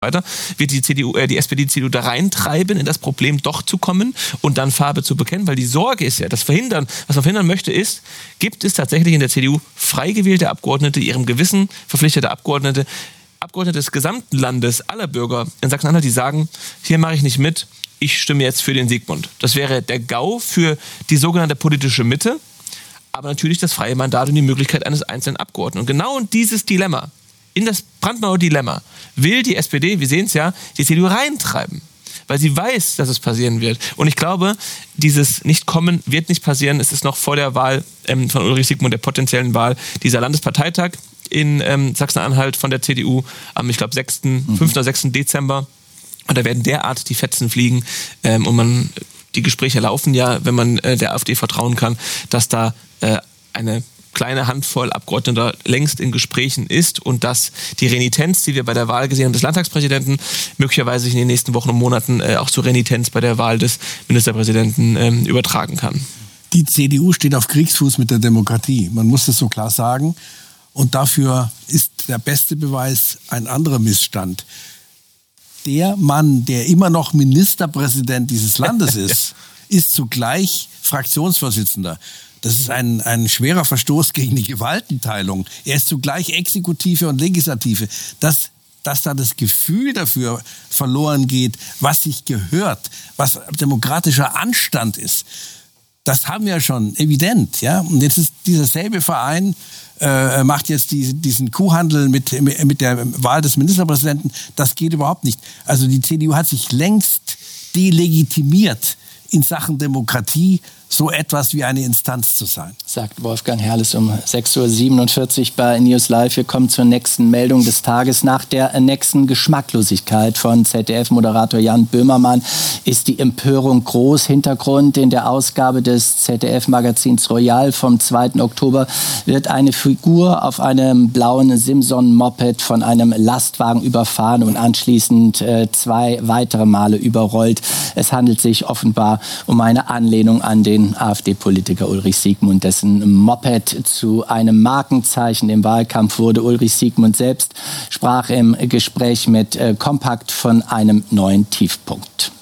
weiter, wird die SPD, die CDU da reintreiben, in das Problem doch zu kommen und dann Farbe zu bekennen, weil die Sorge ist ja, was man verhindern möchte ist, gibt es tatsächlich in der CDU frei gewählte Abgeordnete, ihrem Gewissen verpflichtete Abgeordnete des gesamten Landes, aller Bürger in Sachsen-Anhalt, die sagen, hier mache ich nicht mit, ich stimme jetzt für den Sigmund. Das wäre der GAU für die sogenannte politische Mitte, aber natürlich das freie Mandat und die Möglichkeit eines einzelnen Abgeordneten. Und genau in dieses Dilemma, in das brandneue Dilemma, will die SPD, wir sehen es ja, die CDU reintreiben. Weil sie weiß, dass es passieren wird. Und ich glaube, dieses Nicht-Kommen wird nicht passieren. Es ist noch vor der Wahl von Ulrich Sigmund, der potenziellen Wahl, dieser Landesparteitag in Sachsen-Anhalt von der CDU am, ich glaube, 5. oder 6. Dezember. Und da werden derart die Fetzen fliegen. Und die Gespräche laufen ja, wenn man der AfD vertrauen kann, dass da eine kleine Handvoll Abgeordneter längst in Gesprächen ist und dass die Renitenz, die wir bei der Wahl gesehen haben des Landtagspräsidenten, möglicherweise sich in den nächsten Wochen und Monaten auch zur Renitenz bei der Wahl des Ministerpräsidenten übertragen kann. Die CDU steht auf Kriegsfuß mit der Demokratie. Man muss das so klar sagen. Und dafür ist der beste Beweis ein anderer Missstand. Der Mann, der immer noch Ministerpräsident dieses Landes ist, ist zugleich Fraktionsvorsitzender. Das ist ein schwerer Verstoß gegen die Gewaltenteilung. Er ist zugleich Exekutive und Legislative. Dass da das Gefühl dafür verloren geht, was sich gehört, was demokratischer Anstand ist, das haben wir schon evident. Ja? Und jetzt ist dieser selbe Verein, macht jetzt diesen Kuhhandel mit der Wahl des Ministerpräsidenten. Das geht überhaupt nicht. Also die CDU hat sich längst delegitimiert in Sachen Demokratie, so etwas wie eine Instanz zu sein. Sagt Wolfgang Herrles um 6.47 Uhr bei News Live. Wir kommen zur nächsten Meldung des Tages. Nach der nächsten Geschmacklosigkeit von ZDF-Moderator Jan Böhmermann ist die Empörung groß. Hintergrund: in der Ausgabe des ZDF-Magazins Royal vom 2. Oktober wird eine Figur auf einem blauen Simson-Moped von einem Lastwagen überfahren und anschließend 2 weitere Male überrollt. Es handelt sich offenbar um eine Anlehnung an den AfD-Politiker Ulrich Sigmund, dessen Moped zu einem Markenzeichen im Wahlkampf wurde. Ulrich Sigmund selbst sprach im Gespräch mit Kompakt von einem neuen Tiefpunkt.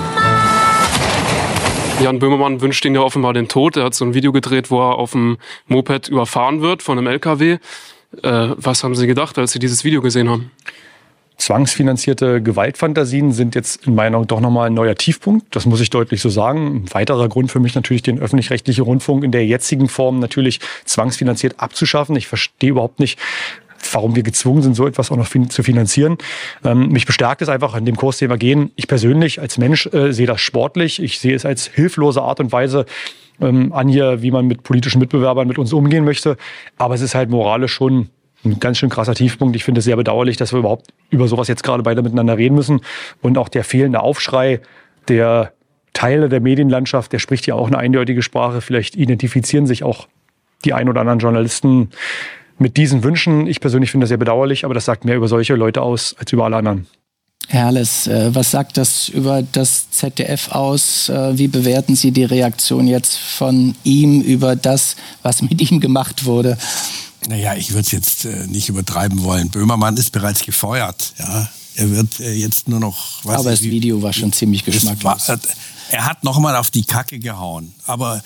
Jan Böhmermann wünscht ihn ja offenbar den Tod. Er hat so ein Video gedreht, wo er auf dem Moped überfahren wird von einem LKW. Was haben Sie gedacht, als Sie dieses Video gesehen haben? Zwangsfinanzierte Gewaltfantasien sind jetzt in meiner Meinung doch nochmal ein neuer Tiefpunkt. Das muss ich deutlich so sagen. Ein weiterer Grund für mich natürlich, den öffentlich-rechtlichen Rundfunk in der jetzigen Form natürlich zwangsfinanziert abzuschaffen. Ich verstehe überhaupt nicht, warum wir gezwungen sind, so etwas auch noch zu finanzieren. Mich bestärkt es einfach in dem Kurs, den wir gehen. Ich persönlich als Mensch sehe das sportlich. Ich sehe es als hilflose Art und Weise an hier, wie man mit politischen Mitbewerbern mit uns umgehen möchte. Aber es ist halt moralisch schon ein ganz schön krasser Tiefpunkt. Ich finde es sehr bedauerlich, dass wir überhaupt über sowas jetzt gerade beide miteinander reden müssen. Und auch der fehlende Aufschrei der Teile der Medienlandschaft, der spricht ja auch eine eindeutige Sprache. Vielleicht identifizieren sich auch die ein oder anderen Journalisten mit diesen Wünschen. Ich persönlich finde das sehr bedauerlich, aber das sagt mehr über solche Leute aus als über alle anderen. Herrles, was sagt das über das ZDF aus? Wie bewerten Sie die Reaktion jetzt von ihm über das, was mit ihm gemacht wurde? Naja, ich würde es jetzt nicht übertreiben wollen. Böhmermann ist bereits gefeuert. Ja? Er wird jetzt nur noch... Aber das Video war schon ziemlich geschmacklos. Er hat nochmal auf die Kacke gehauen. Aber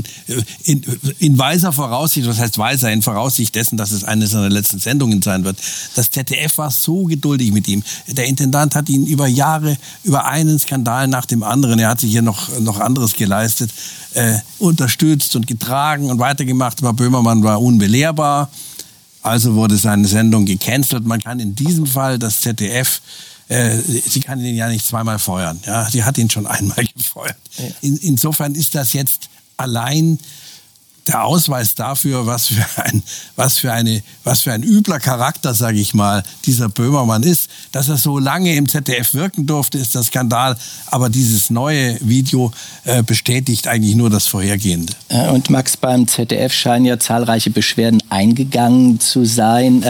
in weiser Voraussicht, was heißt weiser, in Voraussicht dessen, dass es eine seiner letzten Sendungen sein wird. Das ZDF war so geduldig mit ihm. Der Intendant hat ihn über Jahre, über einen Skandal nach dem anderen, er hat sich hier noch anderes geleistet, unterstützt und getragen und weitergemacht. Aber Böhmermann war unbelehrbar. Also wurde seine Sendung gecancelt. Man kann in diesem Fall das ZDF... sie kann ihn ja nicht zweimal feuern. Ja? Sie hat ihn schon einmal gefeuert. Ja. Insofern ist das jetzt allein der Ausweis dafür, was für ein übler Charakter, sage ich mal, dieser Böhmermann ist. Dass er so lange im ZDF wirken durfte, ist der Skandal. Aber dieses neue Video bestätigt eigentlich nur das Vorhergehende. Und Max, beim ZDF scheinen ja zahlreiche Beschwerden eingegangen zu sein.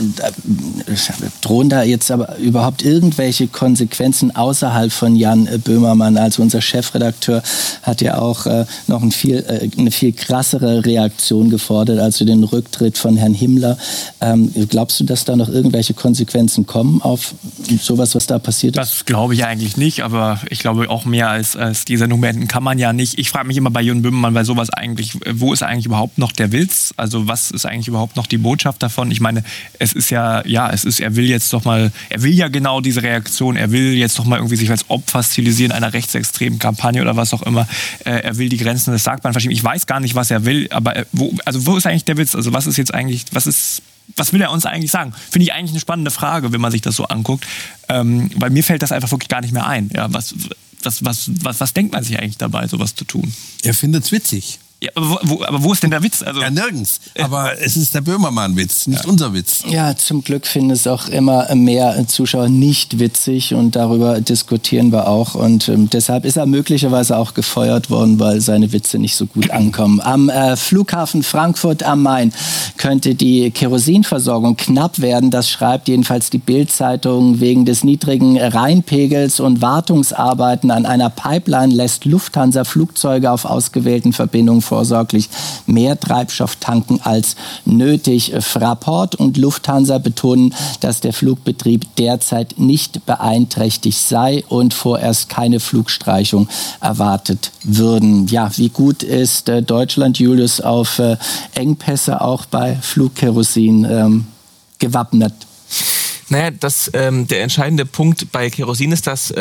Drohen da jetzt aber überhaupt irgendwelche Konsequenzen außerhalb von Jan Böhmermann? Also unser Chefredakteur hat ja auch noch eine viel krassere andere Reaktion gefordert, also den Rücktritt von Herrn Himmler. Glaubst du, dass da noch irgendwelche Konsequenzen kommen auf sowas, was da passiert ist? Das glaube ich eigentlich nicht, aber ich glaube auch mehr als die Sendung beenden kann man ja nicht. Ich frage mich immer bei Jon Böhmermann bei sowas eigentlich, wo ist eigentlich überhaupt noch der Witz? Also was ist eigentlich überhaupt noch die Botschaft davon? Ich meine, er will ja genau diese Reaktion, er will jetzt doch mal irgendwie sich als Opfer stilisieren einer rechtsextremen Kampagne oder was auch immer. Er will die Grenzen des Sagbaren verschieben. Ich weiß gar nicht, was er will, aber wo ist eigentlich der Witz? Also was will er uns eigentlich sagen? Finde ich eigentlich eine spannende Frage, wenn man sich das so anguckt. Weil mir fällt das einfach wirklich gar nicht mehr ein. Ja, was denkt man sich eigentlich dabei, sowas zu tun? Er findet es witzig. Ja, aber wo ist denn der Witz? Also, ja, nirgends. Aber es ist der Böhmermann-Witz, nicht unser Witz. Ja, zum Glück finden es auch immer mehr Zuschauer nicht witzig und darüber diskutieren wir auch. Und deshalb ist er möglicherweise auch gefeuert worden, weil seine Witze nicht so gut ankommen. Am Flughafen Frankfurt am Main könnte die Kerosinversorgung knapp werden. Das schreibt jedenfalls die Bild-Zeitung. Wegen des niedrigen Rheinpegels und Wartungsarbeiten an einer Pipeline lässt Lufthansa Flugzeuge auf ausgewählten Verbindungen vorsorglich mehr Treibstoff tanken als nötig. Fraport und Lufthansa betonen, dass der Flugbetrieb derzeit nicht beeinträchtigt sei und vorerst keine Flugstreichung erwartet würden. Ja, wie gut ist Deutschland, Julius, auf Engpässe auch bei Flugkerosin gewappnet? Naja, der entscheidende Punkt bei Kerosin ist, dass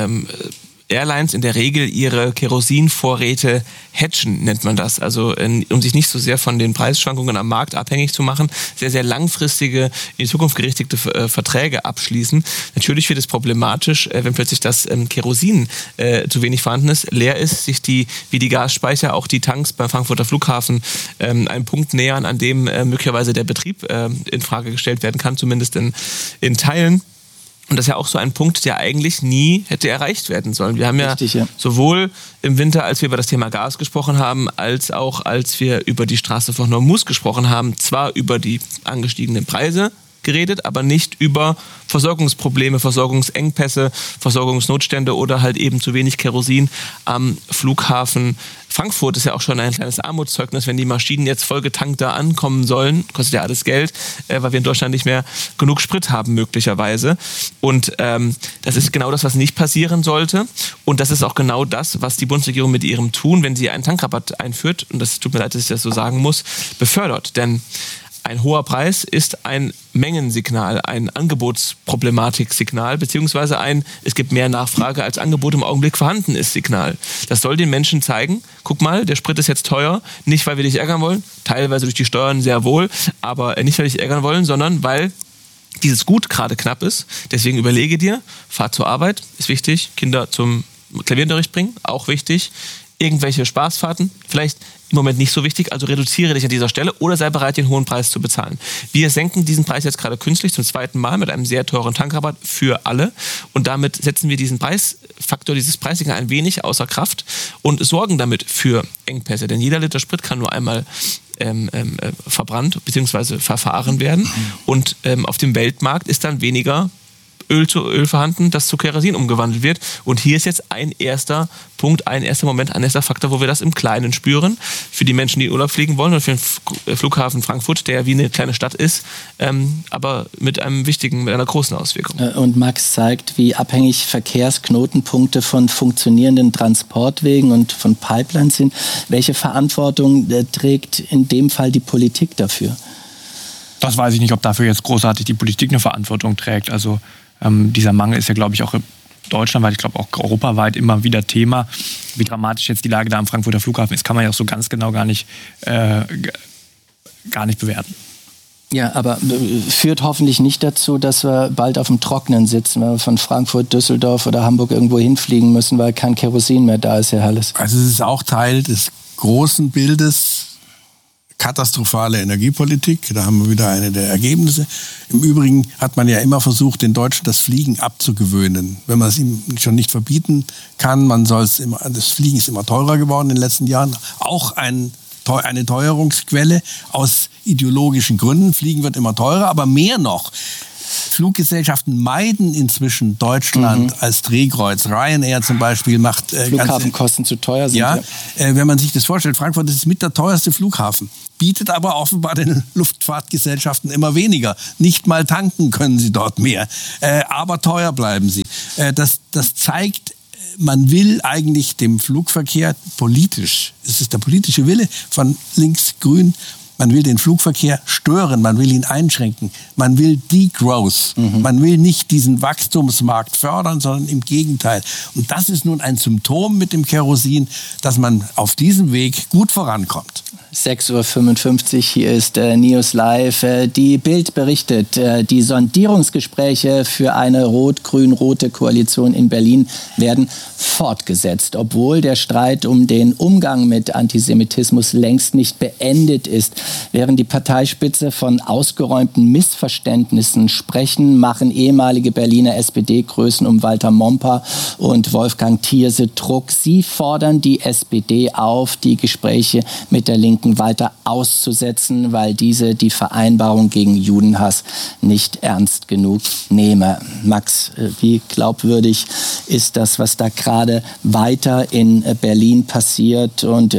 Airlines in der Regel ihre Kerosinvorräte hedgen, nennt man das. Also um sich nicht so sehr von den Preisschwankungen am Markt abhängig zu machen, sehr, sehr langfristige, in die Zukunft gerichtete Verträge abschließen. Natürlich wird es problematisch, wenn plötzlich das Kerosin zu wenig vorhanden ist, leer ist, sich wie die Gasspeicher, auch die Tanks beim Frankfurter Flughafen einen Punkt nähern, an dem möglicherweise der Betrieb in Frage gestellt werden kann, zumindest in Teilen. Und das ist ja auch so ein Punkt, der eigentlich nie hätte erreicht werden sollen. Wir haben sowohl im Winter, als wir über das Thema Gas gesprochen haben, als auch als wir über die Straße von Hormuz gesprochen haben, zwar über die angestiegenen Preise geredet, aber nicht über Versorgungsprobleme, Versorgungsengpässe, Versorgungsnotstände oder halt eben zu wenig Kerosin am Flughafen Frankfurt. Ist ja auch schon ein kleines Armutszeugnis, wenn die Maschinen jetzt vollgetankt da ankommen sollen. Kostet ja alles Geld, weil wir in Deutschland nicht mehr genug Sprit haben möglicherweise. Und das ist genau das, was nicht passieren sollte. Und das ist auch genau das, was die Bundesregierung mit ihrem Tun, wenn sie einen Tankrabatt einführt, und das tut mir leid, dass ich das so sagen muss, befördert. Denn ein hoher Preis ist ein Mengensignal, ein Angebotsproblematik-Signal, beziehungsweise es gibt mehr Nachfrage als Angebot im Augenblick vorhanden ist Signal. Das soll den Menschen zeigen, guck mal, der Sprit ist jetzt teuer, nicht weil wir dich ärgern wollen, teilweise durch die Steuern sehr wohl, aber nicht weil wir dich ärgern wollen, sondern weil dieses Gut gerade knapp ist. Deswegen überlege dir, Fahrt zur Arbeit ist wichtig, Kinder zum Klavierunterricht bringen, auch wichtig, irgendwelche Spaßfahrten, vielleicht im Moment nicht so wichtig, also reduziere dich an dieser Stelle oder sei bereit, den hohen Preis zu bezahlen. Wir senken diesen Preis jetzt gerade künstlich zum zweiten Mal mit einem sehr teuren Tankrabatt für alle und damit setzen wir diesen Preisfaktor, dieses Preissignal ein wenig außer Kraft und sorgen damit für Engpässe, denn jeder Liter Sprit kann nur einmal verbrannt bzw. verfahren werden und auf dem Weltmarkt ist dann weniger Öl vorhanden, das zu Kerosin umgewandelt wird. Und hier ist jetzt ein erster Punkt, ein erster Moment, ein erster Faktor, wo wir das im Kleinen spüren. Für die Menschen, die in Urlaub fliegen wollen und für den Flughafen Frankfurt, der ja wie eine kleine Stadt ist, aber mit einer großen Auswirkung. Und Max zeigt, wie abhängig Verkehrsknotenpunkte von funktionierenden Transportwegen und von Pipelines sind. Welche Verantwortung trägt in dem Fall die Politik dafür? Das weiß ich nicht, ob dafür jetzt großartig die Politik eine Verantwortung trägt. Also dieser Mangel ist ja, glaube ich, auch deutschlandweit, ich glaube auch europaweit immer wieder Thema. Wie dramatisch jetzt die Lage da am Frankfurter Flughafen ist, kann man ja auch so ganz genau gar nicht bewerten. Ja, aber führt hoffentlich nicht dazu, dass wir bald auf dem Trockenen sitzen, wenn wir von Frankfurt, Düsseldorf oder Hamburg irgendwo hinfliegen müssen, weil kein Kerosin mehr da ist, Herr Halles. Also es ist auch Teil des großen Bildes, katastrophale Energiepolitik, da haben wir wieder eine der Ergebnisse. Im Übrigen hat man ja immer versucht, den Deutschen das Fliegen abzugewöhnen. Wenn man es ihm schon nicht verbieten kann, das Fliegen ist immer teurer geworden in den letzten Jahren. Auch eine Teuerungsquelle aus ideologischen Gründen. Fliegen wird immer teurer, aber mehr noch. Fluggesellschaften meiden inzwischen Deutschland als Drehkreuz. Ryanair zum Beispiel macht... Flughafenkosten zu teuer sind. Ja, wenn man sich das vorstellt, Frankfurt ist mit der teuerste Flughafen. Bietet aber offenbar den Luftfahrtgesellschaften immer weniger. Nicht mal tanken können sie dort mehr. Aber teuer bleiben sie. Das zeigt, man will eigentlich dem Flugverkehr politisch, es ist der politische Wille von links-grün, man will den Flugverkehr stören, man will ihn einschränken, man will Degrowth, man will nicht diesen Wachstumsmarkt fördern, sondern im Gegenteil. Und das ist nun ein Symptom mit dem Kerosin, dass man auf diesem Weg gut vorankommt. 6:55 Uhr, hier ist News Live. Die Bild berichtet, die Sondierungsgespräche für eine rot-grün-rote Koalition in Berlin werden fortgesetzt, obwohl der Streit um den Umgang mit Antisemitismus längst nicht beendet ist. Während die Parteispitze von ausgeräumten Missverständnissen sprechen, machen ehemalige Berliner SPD-Größen um Walter Momper und Wolfgang Thierse Druck. Sie fordern die SPD auf, die Gespräche mit der Linken weiter auszusetzen, weil diese die Vereinbarung gegen Judenhass nicht ernst genug nehme. Max, wie glaubwürdig ist das, was da gerade weiter in Berlin passiert? Und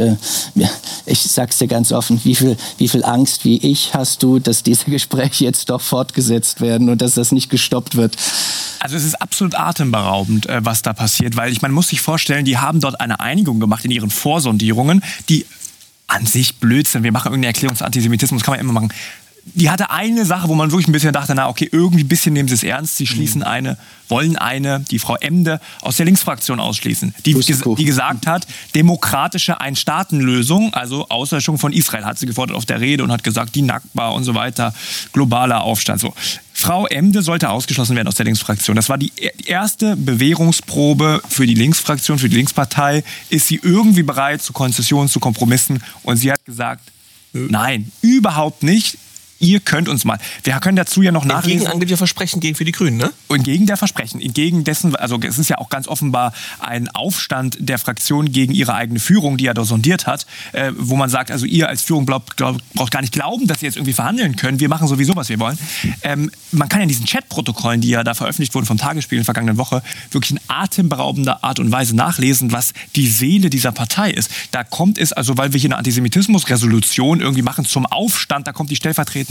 ich sag's dir ganz offen, wie viel Angst wie ich hast du, dass diese Gespräche jetzt doch fortgesetzt werden und dass das nicht gestoppt wird? Also es ist absolut atemberaubend, was da passiert, weil man muss sich vorstellen, die haben dort eine Einigung gemacht in ihren Vorsondierungen, die an sich Blödsinn, wir machen irgendeine Erklärung zu Antisemitismus, kann man immer machen. Die hatte eine Sache, wo man wirklich ein bisschen dachte, na okay, irgendwie ein bisschen nehmen sie es ernst, sie schließen wollen die Frau Emde aus der Linksfraktion ausschließen, die gesagt hat, demokratische Einstaatenlösung, also Auslöschung von Israel, hat sie gefordert auf der Rede und hat gesagt, die Nakba und so weiter, globaler Aufstand, so. Frau Emde sollte ausgeschlossen werden aus der Linksfraktion. Das war die erste Bewährungsprobe für die Linksfraktion, für die Linkspartei. Ist sie irgendwie bereit zu Konzessionen, zu Kompromissen? Und sie hat gesagt, nein, überhaupt nicht. Ihr könnt uns mal. Wir können dazu ja noch nachlesen. Entgegen angeblicher Versprechen für die Grünen, ne? Entgegen der Versprechen. Entgegen dessen, also es ist ja auch ganz offenbar ein Aufstand der Fraktion gegen ihre eigene Führung, die ja da sondiert hat, wo man sagt, also ihr als Führung braucht gar nicht glauben, dass ihr jetzt irgendwie verhandeln könnt. Wir machen sowieso, was wir wollen. Man kann ja in diesen Chatprotokollen, die ja da veröffentlicht wurden vom Tagesspiegel in der vergangenen Woche, wirklich in atemberaubender Art und Weise nachlesen, was die Seele dieser Partei ist. Da kommt es, also weil wir hier eine Antisemitismusresolution irgendwie machen zum Aufstand, da kommt die stellvertretende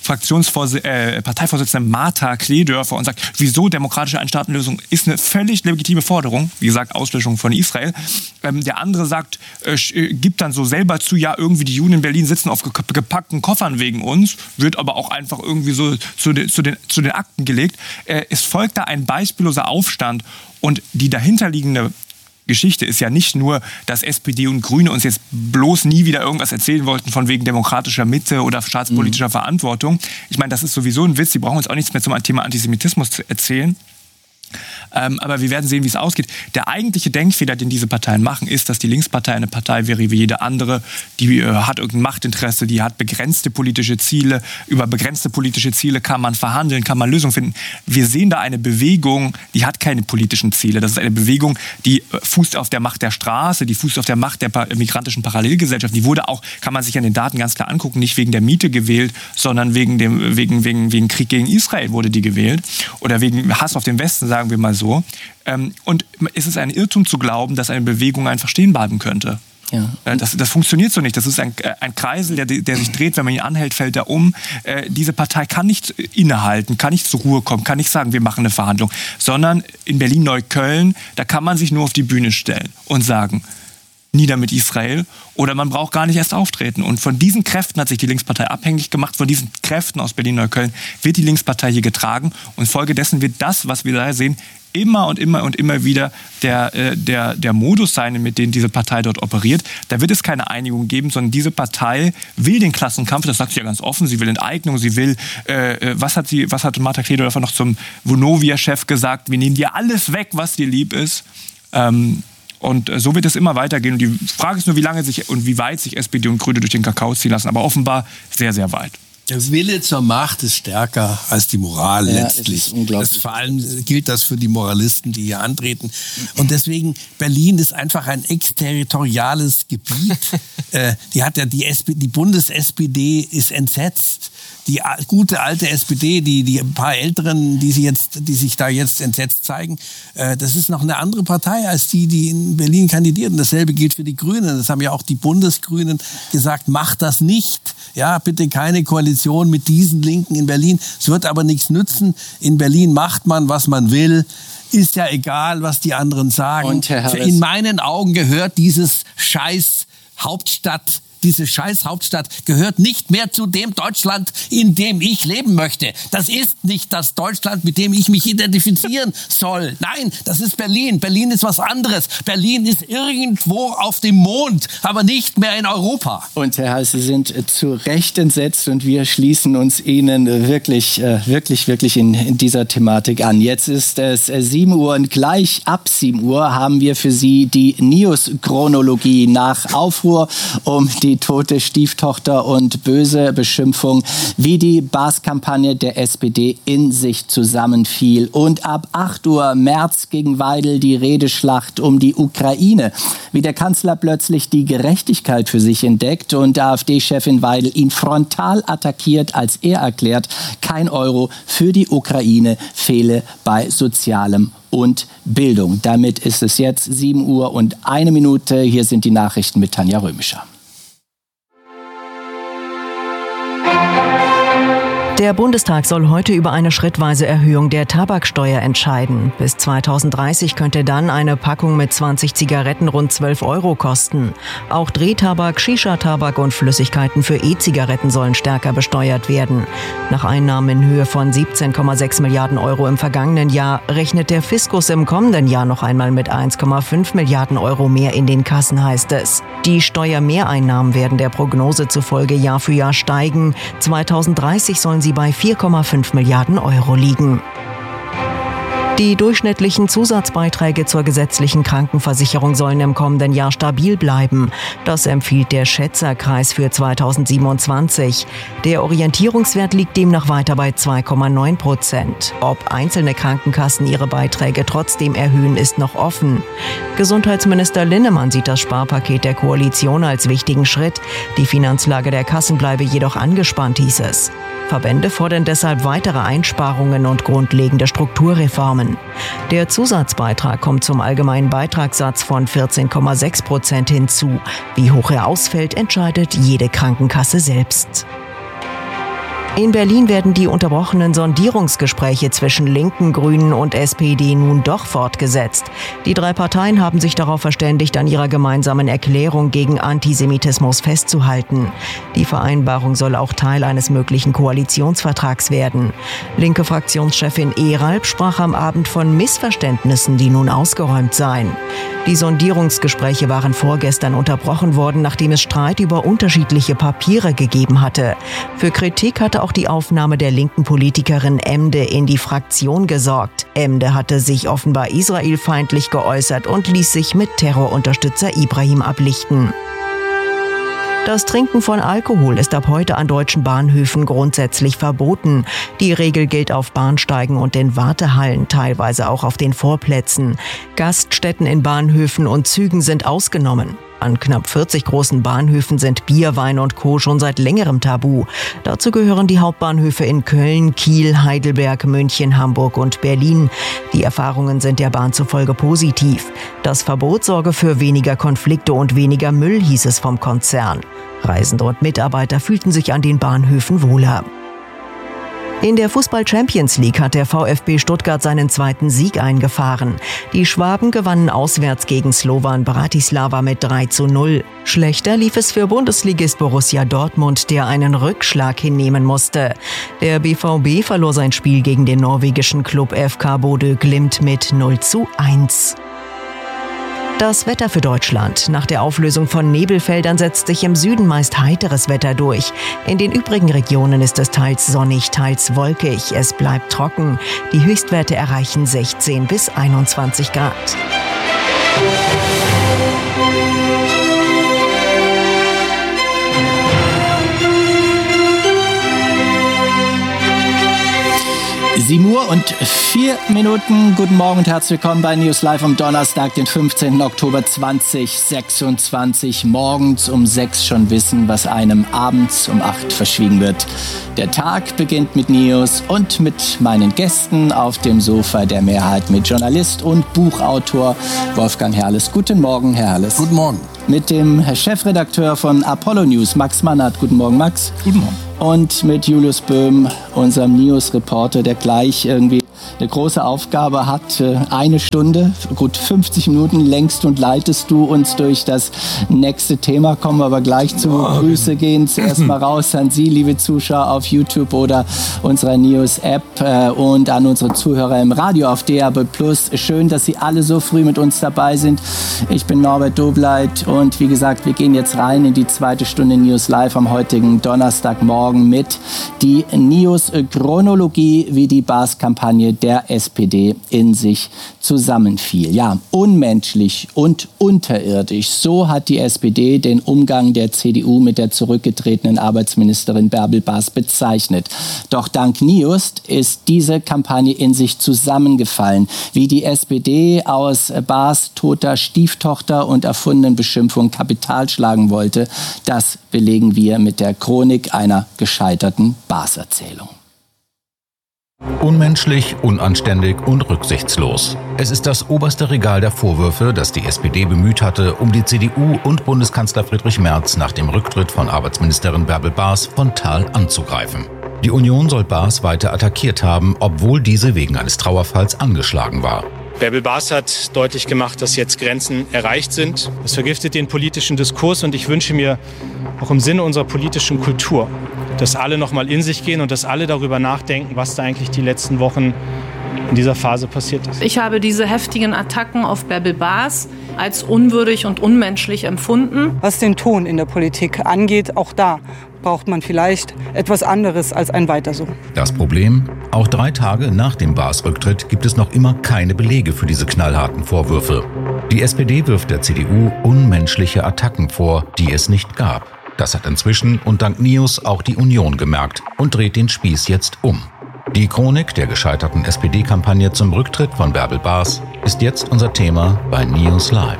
Parteivorsitzende Martha Kledörfer und sagt, wieso demokratische Einstaatenlösung ist eine völlig legitime Forderung, wie gesagt, Auslöschung von Israel. Der andere sagt, gibt dann so selber zu, ja, irgendwie die Juden in Berlin sitzen auf gepackten Koffern wegen uns, wird aber auch einfach irgendwie so zu den Akten gelegt. Es folgt da ein beispielloser Aufstand und die dahinterliegende Geschichte ist ja nicht nur, dass SPD und Grüne uns jetzt bloß nie wieder irgendwas erzählen wollten von wegen demokratischer Mitte oder staatspolitischer Verantwortung. Ich meine, das ist sowieso ein Witz, die brauchen uns auch nichts mehr zum Thema Antisemitismus zu erzählen. Aber wir werden sehen, wie es ausgeht. Der eigentliche Denkfehler, den diese Parteien machen, ist, dass die Linkspartei eine Partei wäre wie jede andere. Die hat irgendein Machtinteresse, die hat begrenzte politische Ziele. Über begrenzte politische Ziele kann man verhandeln, kann man Lösungen finden. Wir sehen da eine Bewegung, die hat keine politischen Ziele. Das ist eine Bewegung, die fußt auf der Macht der Straße, die fußt auf der Macht der migrantischen Parallelgesellschaft. Die wurde auch, kann man sich an den Daten ganz klar angucken, nicht wegen der Miete gewählt, sondern wegen Krieg gegen Israel wurde die gewählt. Oder wegen Hass auf den Westen, sagen wir mal so. Und es ist ein Irrtum zu glauben, dass eine Bewegung einfach stehen bleiben könnte. Ja. Das funktioniert so nicht. Das ist ein Kreisel, der sich dreht. Wenn man ihn anhält, fällt er um. Diese Partei kann nicht innehalten, kann nicht zur Ruhe kommen, kann nicht sagen, wir machen eine Verhandlung. Sondern in Berlin-Neukölln, da kann man sich nur auf die Bühne stellen und sagen, nieder mit Israel, oder man braucht gar nicht erst auftreten. Und von diesen Kräften hat sich die Linkspartei abhängig gemacht. Von diesen Kräften aus Berlin-Neukölln wird die Linkspartei hier getragen. Und folgedessen wird das, was wir da sehen, immer und immer wieder der Modus sein, mit dem diese Partei dort operiert. Da wird es keine Einigung geben, sondern diese Partei will den Klassenkampf, das sagt sie ja ganz offen, sie will Enteignung, sie will, was hat Martha Kledörfer noch zum Vonovia-Chef gesagt, wir nehmen dir alles weg, was dir lieb ist. Und so wird es immer weitergehen. Und die Frage ist nur, wie lange sich und wie weit sich SPD und Grüne durch den Kakao ziehen lassen. Aber offenbar sehr, sehr weit. Der Wille zur Macht ist stärker als die Moral letztlich. Vor allem gilt das für die Moralisten, die hier antreten. Und deswegen, Berlin ist einfach ein exterritoriales Gebiet. Die Bundes-SPD ist entsetzt. Die gute alte SPD, die ein paar Älteren, die sich da jetzt entsetzt zeigen, das ist noch eine andere Partei als die in Berlin kandidieren. Dasselbe gilt für die Grünen. Das haben ja auch die Bundesgrünen gesagt, macht das nicht. Ja, bitte keine Koalition mit diesen Linken in Berlin. Es wird aber nichts nützen. In Berlin macht man, was man will. Ist ja egal, was die anderen sagen. Und Herr Harris, in meinen Augen gehört diese scheiß Hauptstadt gehört nicht mehr zu dem Deutschland, in dem ich leben möchte. Das ist nicht das Deutschland, mit dem ich mich identifizieren soll. Nein, das ist Berlin. Berlin ist was anderes. Berlin ist irgendwo auf dem Mond, aber nicht mehr in Europa. Und Herr Heiß, Sie sind zu Recht entsetzt und wir schließen uns Ihnen wirklich in dieser Thematik an. Jetzt ist es 7 Uhr und gleich ab 7 Uhr haben wir für Sie die News-Chronologie nach Aufruhr um die tote Stieftochter und böse Beschimpfung, wie die Baaß-Kampagne der SPD in sich zusammenfiel. Und ab 8 Uhr Merz gegen Weidel die Redeschlacht um die Ukraine, wie der Kanzler plötzlich die Gerechtigkeit für sich entdeckt und AfD-Chefin Weidel ihn frontal attackiert, als er erklärt, kein Euro für die Ukraine fehle bei Sozialem und Bildung. Damit ist es jetzt 7 Uhr und 1 Minute. Hier sind die Nachrichten mit Tanja Römischer. Der Bundestag soll heute über eine schrittweise Erhöhung der Tabaksteuer entscheiden. Bis 2030 könnte dann eine Packung mit 20 Zigaretten rund 12 Euro kosten. Auch Drehtabak, Shisha-Tabak und Flüssigkeiten für E-Zigaretten sollen stärker besteuert werden. Nach Einnahmen in Höhe von 17,6 Milliarden Euro im vergangenen Jahr rechnet der Fiskus im kommenden Jahr noch einmal mit 1,5 Milliarden Euro mehr in den Kassen, heißt es. Die Steuermehreinnahmen werden der Prognose zufolge Jahr für Jahr steigen. 2030 sollen sie bei 4,5 Milliarden Euro liegen. Die durchschnittlichen Zusatzbeiträge zur gesetzlichen Krankenversicherung sollen im kommenden Jahr stabil bleiben. Das empfiehlt der Schätzerkreis für 2027. Der Orientierungswert liegt demnach weiter bei 2,9%. Ob einzelne Krankenkassen ihre Beiträge trotzdem erhöhen, ist noch offen. Gesundheitsminister Linnemann sieht das Sparpaket der Koalition als wichtigen Schritt. Die Finanzlage der Kassen bleibe jedoch angespannt, hieß es. Verbände fordern deshalb weitere Einsparungen und grundlegende Strukturreformen. Der Zusatzbeitrag kommt zum allgemeinen Beitragssatz von 14,6% hinzu. Wie hoch er ausfällt, entscheidet jede Krankenkasse selbst. In Berlin werden die unterbrochenen Sondierungsgespräche zwischen Linken, Grünen und SPD nun doch fortgesetzt. Die 3 Parteien haben sich darauf verständigt, an ihrer gemeinsamen Erklärung gegen Antisemitismus festzuhalten. Die Vereinbarung soll auch Teil eines möglichen Koalitionsvertrags werden. Linke Fraktionschefin Ehralp sprach am Abend von Missverständnissen, die nun ausgeräumt seien. Die Sondierungsgespräche waren vorgestern unterbrochen worden, nachdem es Streit über unterschiedliche Papiere gegeben hatte. Für Kritik hatte auch die Aufnahme der linken Politikerin Emde in die Fraktion gesorgt. Emde hatte sich offenbar israelfeindlich geäußert und ließ sich mit Terrorunterstützer Ibrahim ablichten. Das Trinken von Alkohol ist ab heute an deutschen Bahnhöfen grundsätzlich verboten. Die Regel gilt auf Bahnsteigen und in Wartehallen, teilweise auch auf den Vorplätzen. Gaststätten in Bahnhöfen und Zügen sind ausgenommen. An knapp 40 großen Bahnhöfen sind Bier, Wein und Co. schon seit längerem tabu. Dazu gehören die Hauptbahnhöfe in Köln, Kiel, Heidelberg, München, Hamburg und Berlin. Die Erfahrungen sind der Bahn zufolge positiv. Das Verbot sorge für weniger Konflikte und weniger Müll, hieß es vom Konzern. Reisende und Mitarbeiter fühlten sich an den Bahnhöfen wohler. In der Fußball-Champions League hat der VfB Stuttgart seinen 2. Sieg eingefahren. Die Schwaben gewannen auswärts gegen Slovan Bratislava mit 3:0. Schlechter lief es für Bundesligist Borussia Dortmund, der einen Rückschlag hinnehmen musste. Der BVB verlor sein Spiel gegen den norwegischen Klub FK Bodø Glimt mit 0:1. Das Wetter für Deutschland. Nach der Auflösung von Nebelfeldern setzt sich im Süden meist heiteres Wetter durch. In den übrigen Regionen ist es teils sonnig, teils wolkig. Es bleibt trocken. Die Höchstwerte erreichen 16 bis 21 Grad. 7:04. Guten Morgen und herzlich willkommen bei News Live am Donnerstag, den 15. Oktober 2026. Morgens um 6 schon wissen, was einem abends um 8 verschwiegen wird. Der Tag beginnt mit News und mit meinen Gästen auf dem Sofa der Mehrheit mit Journalist und Buchautor Wolfgang Herrles. Guten Morgen, Herr Herrles. Guten Morgen. Mit dem Chefredakteur von Apollo News, Max Mannert. Guten Morgen, Max. Guten Morgen. Und mit Julius Böhm, unserem News-Reporter, der gleich irgendwie eine große Aufgabe hat. Eine Stunde, gut 50 Minuten längst und leitest du uns durch das nächste Thema. Kommen wir aber gleich zu. Grüße gehen zuerst mal raus an Sie, liebe Zuschauer auf YouTube oder unserer News-App und an unsere Zuhörer im Radio auf DAB+. Schön, dass Sie alle so früh mit uns dabei sind. Ich bin Norbert Dobleit und wie gesagt, wir gehen jetzt rein in die zweite Stunde News Live am heutigen Donnerstagmorgen mit die News-Chronologie, wie die Baas-Kampagne der SPD in sich zusammenfiel. Ja, unmenschlich und unterirdisch. So hat die SPD den Umgang der CDU mit der zurückgetretenen Arbeitsministerin Bärbel Baas bezeichnet. Doch dank NIOST ist diese Kampagne in sich zusammengefallen. Wie die SPD aus Baas toter Stieftochter und erfundenen Beschimpfungen Kapital schlagen wollte, das belegen wir mit der Chronik einer gescheiterten Baas-Erzählung. Unmenschlich, unanständig und rücksichtslos. Es ist das oberste Regal der Vorwürfe, das die SPD bemüht hatte, um die CDU und Bundeskanzler Friedrich Merz nach dem Rücktritt von Arbeitsministerin Bärbel Baas frontal anzugreifen. Die Union soll Baas weiter attackiert haben, obwohl diese wegen eines Trauerfalls angeschlagen war. Bärbel Baas hat deutlich gemacht, dass jetzt Grenzen erreicht sind. Es vergiftet den politischen Diskurs und ich wünsche mir auch im Sinne unserer politischen Kultur, dass alle noch mal in sich gehen und dass alle darüber nachdenken, was da eigentlich die letzten Wochen in dieser Phase passiert ist. Ich habe diese heftigen Attacken auf Bärbel Baas als unwürdig und unmenschlich empfunden. Was den Ton in der Politik angeht, auch da braucht man vielleicht etwas anderes als ein Weiter so. Das Problem? Auch 3 Tage nach dem Baas-Rücktritt gibt es noch immer keine Belege für diese knallharten Vorwürfe. Die SPD wirft der CDU unmenschliche Attacken vor, die es nicht gab. Das hat inzwischen und dank NIOS auch die Union gemerkt und dreht den Spieß jetzt um. Die Chronik der gescheiterten SPD-Kampagne zum Rücktritt von Bärbel Baas ist jetzt unser Thema bei News Live.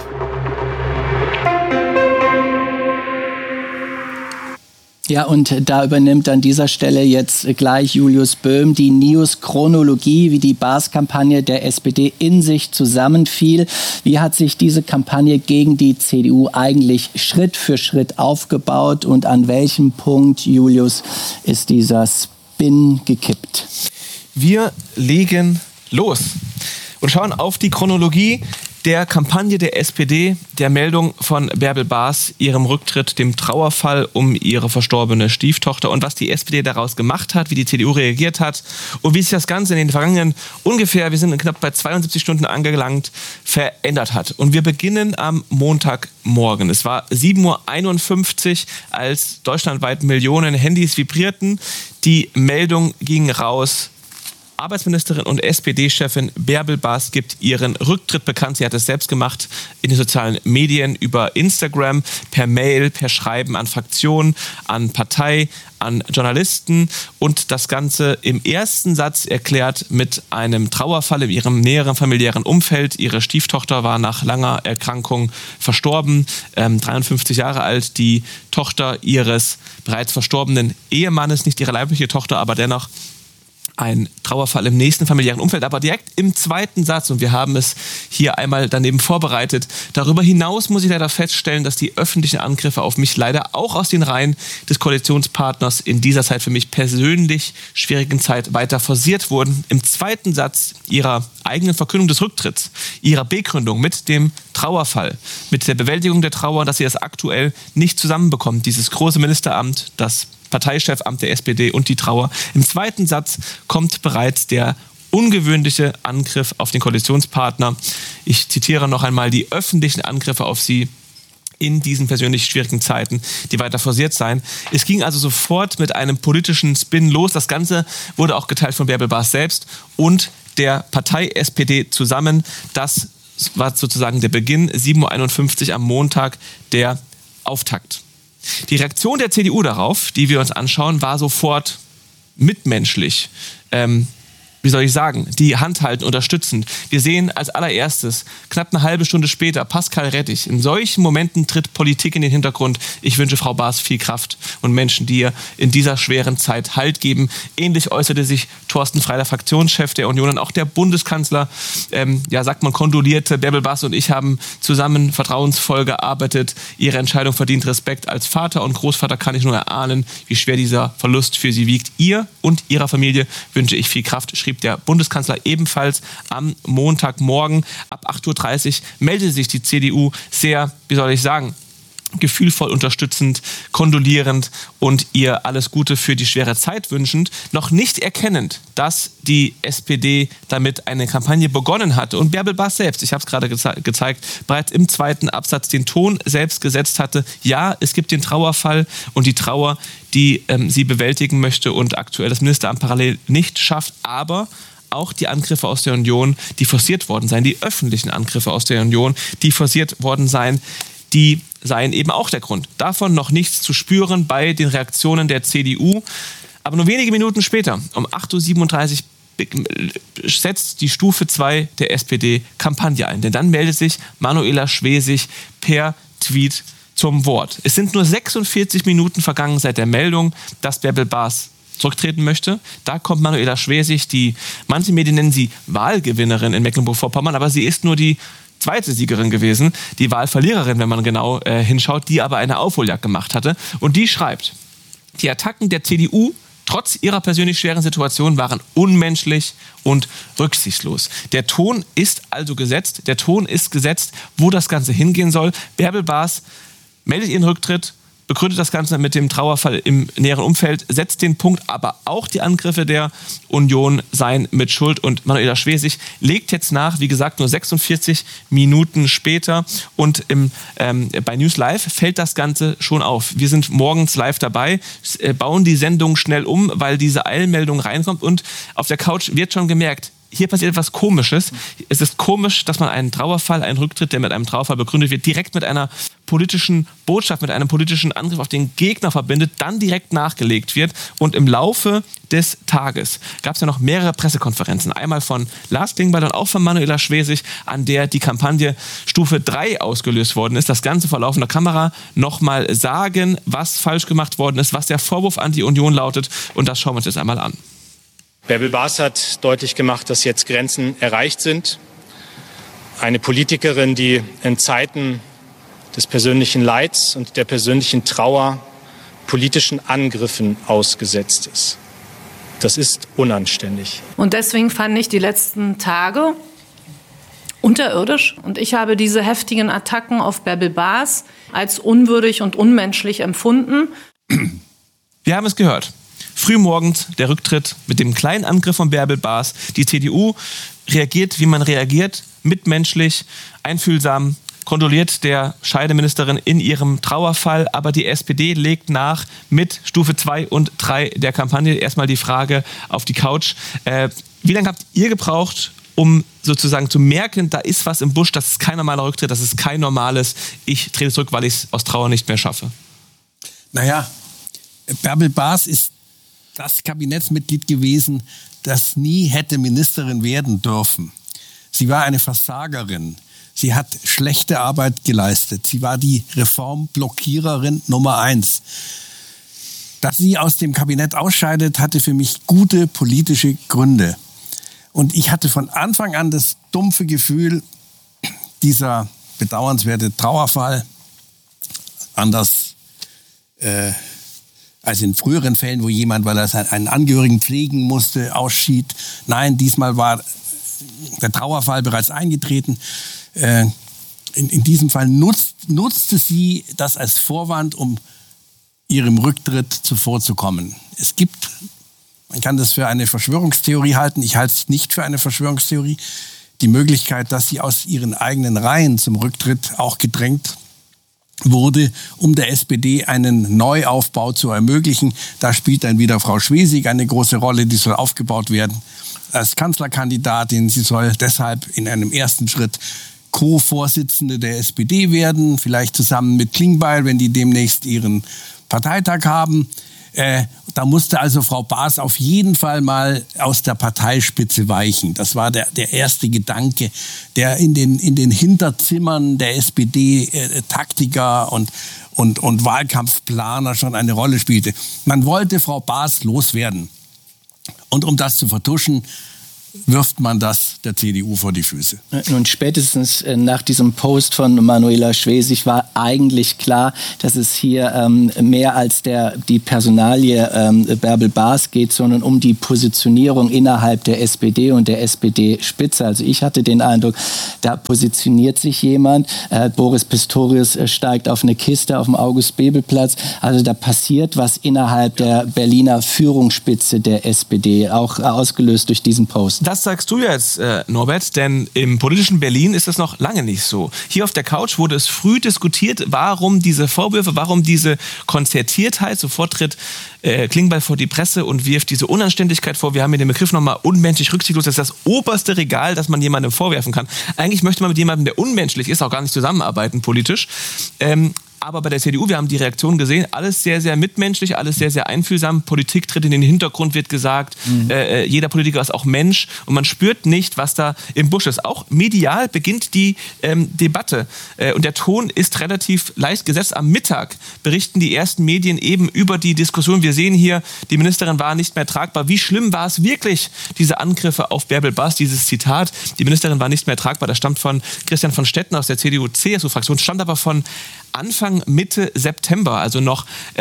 Ja, und da übernimmt an dieser Stelle jetzt gleich Julius Böhm die News-Chronologie, wie die Baas-Kampagne der SPD in sich zusammenfiel. Wie hat sich diese Kampagne gegen die CDU eigentlich Schritt für Schritt aufgebaut und an welchem Punkt, Julius, ist dieser Spin gekippt? Wir legen los und schauen auf die Chronologie der Kampagne der SPD, der Meldung von Bärbel Baas, ihrem Rücktritt, dem Trauerfall um ihre verstorbene Stieftochter und was die SPD daraus gemacht hat, wie die CDU reagiert hat und wie sich das Ganze in den vergangenen ungefähr, wir sind knapp bei 72 Stunden angelangt, verändert hat. Und wir beginnen am Montagmorgen. Es war 7:51 Uhr, als deutschlandweit Millionen Handys vibrierten. Die Meldung ging raus: Arbeitsministerin und SPD-Chefin Bärbel Baas gibt ihren Rücktritt bekannt. Sie hat es selbst gemacht in den sozialen Medien, über Instagram, per Mail, per Schreiben an Fraktionen, an Partei, an Journalisten und das Ganze im ersten Satz erklärt mit einem Trauerfall in ihrem näheren familiären Umfeld. Ihre Stieftochter war nach langer Erkrankung verstorben, 53 Jahre alt, die Tochter ihres bereits verstorbenen Ehemannes, nicht ihre leibliche Tochter, aber dennoch ein Trauerfall im nächsten familiären Umfeld, aber direkt im zweiten Satz, und wir haben es hier einmal daneben vorbereitet. Darüber hinaus muss ich leider feststellen, dass die öffentlichen Angriffe auf mich leider auch aus den Reihen des Koalitionspartners in dieser Zeit für mich persönlich schwierigen Zeit weiter forciert wurden. Im zweiten Satz ihrer eigenen Verkündung des Rücktritts, ihrer Begründung mit dem Trauerfall, mit der Bewältigung der Trauer, dass sie das aktuell nicht zusammenbekommt, dieses große Ministeramt, das Parteichefamt der SPD und die Trauer. Im zweiten Satz kommt bereits der ungewöhnliche Angriff auf den Koalitionspartner. Ich zitiere noch einmal: die öffentlichen Angriffe auf sie in diesen persönlich schwierigen Zeiten, die weiter forciert seien. Es ging also sofort mit einem politischen Spin los. Das Ganze wurde auch geteilt von Bärbel Baas selbst und der Partei SPD zusammen. Das war sozusagen der Beginn, 7:51 Uhr am Montag, der Auftakt. Die Reaktion der CDU darauf, die wir uns anschauen, war sofort mitmenschlich. die Hand halten, unterstützend. Wir sehen als allererstes, knapp eine halbe Stunde später, Pascal Rettich. In solchen Momenten tritt Politik in den Hintergrund. Ich wünsche Frau Baas viel Kraft und Menschen, die ihr in dieser schweren Zeit Halt geben. Ähnlich äußerte sich Thorsten Frey, der Fraktionschef der Union, und auch der Bundeskanzler, kondolierte. Bärbel Baas und ich haben zusammen vertrauensvoll gearbeitet. Ihre Entscheidung verdient Respekt. Als Vater und Großvater kann ich nur erahnen, wie schwer dieser Verlust für sie wiegt. Ihr und ihrer Familie wünsche ich viel Kraft, schrieb der Bundeskanzler ebenfalls am Montagmorgen. Ab 8.30 Uhr meldete sich die CDU sehr, gefühlvoll unterstützend, kondolierend und ihr alles Gute für die schwere Zeit wünschend, noch nicht erkennend, dass die SPD damit eine Kampagne begonnen hatte und Bärbel Baas selbst, ich habe es gerade gezeigt, bereits im zweiten Absatz den Ton selbst gesetzt hatte. Ja, es gibt den Trauerfall und die Trauer, die sie bewältigen möchte und aktuell das Ministeramt parallel nicht schafft, aber auch die Angriffe aus der Union, die forciert worden seien, die öffentlichen Angriffe aus der Union, die forciert worden seien, die seien eben auch der Grund. Davon noch nichts zu spüren bei den Reaktionen der CDU. Aber nur wenige Minuten später, um 8.37 Uhr, setzt die Stufe 2 der SPD Kampagne ein. Denn dann meldet sich Manuela Schwesig per Tweet zum Wort. Es sind nur 46 Minuten vergangen seit der Meldung, dass Bärbel Baas zurücktreten möchte. Da kommt Manuela Schwesig, manche Medien nennen sie Wahlgewinnerin in Mecklenburg-Vorpommern, aber sie ist nur die zweite Siegerin gewesen, die Wahlverliererin, wenn man genau hinschaut, die aber eine Aufholjagd gemacht hatte. Und die schreibt, die Attacken der CDU trotz ihrer persönlich schweren Situation waren unmenschlich und rücksichtslos. Der Ton ist also gesetzt, wo das Ganze hingehen soll. Bärbel Baas meldet ihren Rücktritt, begründet das Ganze mit dem Trauerfall im näheren Umfeld, setzt den Punkt, aber auch die Angriffe der Union seien mit Schuld. Und Manuela Schwesig legt jetzt nach, wie gesagt, nur 46 Minuten später. Und bei News Live fällt das Ganze schon auf. Wir sind morgens live dabei, bauen die Sendung schnell um, weil diese Eilmeldung reinkommt. Und auf der Couch wird schon gemerkt, hier passiert etwas Komisches. Es ist komisch, dass man einen Trauerfall, einen Rücktritt, der mit einem Trauerfall begründet wird, direkt mit einer politischen Botschaft, mit einem politischen Angriff auf den Gegner verbindet, dann direkt nachgelegt wird. Und im Laufe des Tages gab es ja noch mehrere Pressekonferenzen. Einmal von Lars Klingbeil und auch von Manuela Schwesig, an der die Kampagne Stufe 3 ausgelöst worden ist. Das Ganze vor laufender Kamera nochmal sagen, was falsch gemacht worden ist, was der Vorwurf an die Union lautet. Und das schauen wir uns jetzt einmal an. Bärbel Baas hat deutlich gemacht, dass jetzt Grenzen erreicht sind. Eine Politikerin, die in Zeiten des persönlichen Leids und der persönlichen Trauer politischen Angriffen ausgesetzt ist. Das ist unanständig. Und deswegen fand ich die letzten Tage unterirdisch. Und ich habe diese heftigen Attacken auf Bärbel Baas als unwürdig und unmenschlich empfunden. Wir haben es gehört. Frühmorgens der Rücktritt mit dem kleinen Angriff von Bärbel Baas. Die CDU reagiert, wie man reagiert, mitmenschlich, einfühlsam, kondoliert der Scheideministerin in ihrem Trauerfall. Aber die SPD legt nach mit Stufe 2 und 3 der Kampagne. Erstmal die Frage auf die Couch. Wie lange habt ihr gebraucht, um sozusagen zu merken, da ist was im Busch, das ist kein normaler Rücktritt, das ist kein normales, ich trete zurück, weil ich es aus Trauer nicht mehr schaffe? Naja, Bärbel Baas ist das Kabinettsmitglied gewesen, das nie hätte Ministerin werden dürfen. Sie war eine Versagerin. Sie hat schlechte Arbeit geleistet. Sie war die Reformblockiererin Nummer 1. Dass sie aus dem Kabinett ausscheidet, hatte für mich gute politische Gründe. Und ich hatte von Anfang an das dumpfe Gefühl, dieser bedauernswerte Trauerfall, anders als in früheren Fällen, wo jemand, weil er einen Angehörigen pflegen musste, ausschied. Nein, diesmal war der Trauerfall bereits eingetreten. In diesem Fall nutzte sie das als Vorwand, um ihrem Rücktritt zuvorzukommen. Es gibt, man kann das für eine Verschwörungstheorie halten, ich halte es nicht für eine Verschwörungstheorie, die Möglichkeit, dass sie aus ihren eigenen Reihen zum Rücktritt auch gedrängt wurde, um der SPD einen Neuaufbau zu ermöglichen. Da spielt dann wieder Frau Schwesig eine große Rolle, die soll aufgebaut werden als Kanzlerkandidatin. Sie soll deshalb in einem ersten Schritt Co-Vorsitzende der SPD werden, vielleicht zusammen mit Klingbeil, wenn die demnächst ihren Parteitag haben. Da musste also Frau Baas auf jeden Fall mal aus der Parteispitze weichen. Das war der erste Gedanke, der in den Hinterzimmern der SPD Taktiker und Wahlkampfplaner schon eine Rolle spielte. Man wollte Frau Baas loswerden. Und um das zu vertuschen, wirft man das der CDU vor die Füße. Nun, spätestens nach diesem Post von Manuela Schwesig war eigentlich klar, dass es hier mehr als die Personalie Bärbel Baas geht, sondern um die Positionierung innerhalb der SPD und der SPD-Spitze. Also ich hatte den Eindruck, da positioniert sich jemand. Boris Pistorius steigt auf eine Kiste auf dem August-Bebel-Platz. Also da passiert was innerhalb der Berliner Führungsspitze der SPD, auch ausgelöst durch diesen Post. Das sagst du jetzt, Norbert, denn im politischen Berlin ist das noch lange nicht so. Hier auf der Couch wurde es früh diskutiert, warum diese Vorwürfe, warum diese Konzertiertheit. Sofort tritt Klingbeil vor die Presse und wirft diese Unanständigkeit vor. Wir haben hier den Begriff nochmal unmenschlich, rücksichtslos. Das ist das oberste Regal, das man jemandem vorwerfen kann. Eigentlich möchte man mit jemandem, der unmenschlich ist, auch gar nicht zusammenarbeiten politisch. Aber bei der CDU, wir haben die Reaktion gesehen, alles sehr, sehr mitmenschlich, alles sehr, sehr einfühlsam. Politik tritt in den Hintergrund, wird gesagt. Jeder Politiker ist auch Mensch. Und man spürt nicht, was da im Busch ist. Auch medial beginnt die Debatte. Und der Ton ist relativ leicht gesetzt. Am Mittag berichten die ersten Medien eben über die Diskussion. Wir sehen hier, die Ministerin war nicht mehr tragbar. Wie schlimm war es wirklich, diese Angriffe auf Bärbel Baas, dieses Zitat? Die Ministerin war nicht mehr tragbar. Das stammt von Christian von Stetten aus der CDU-CSU-Fraktion, stammt aber von Anfang Mitte September, also noch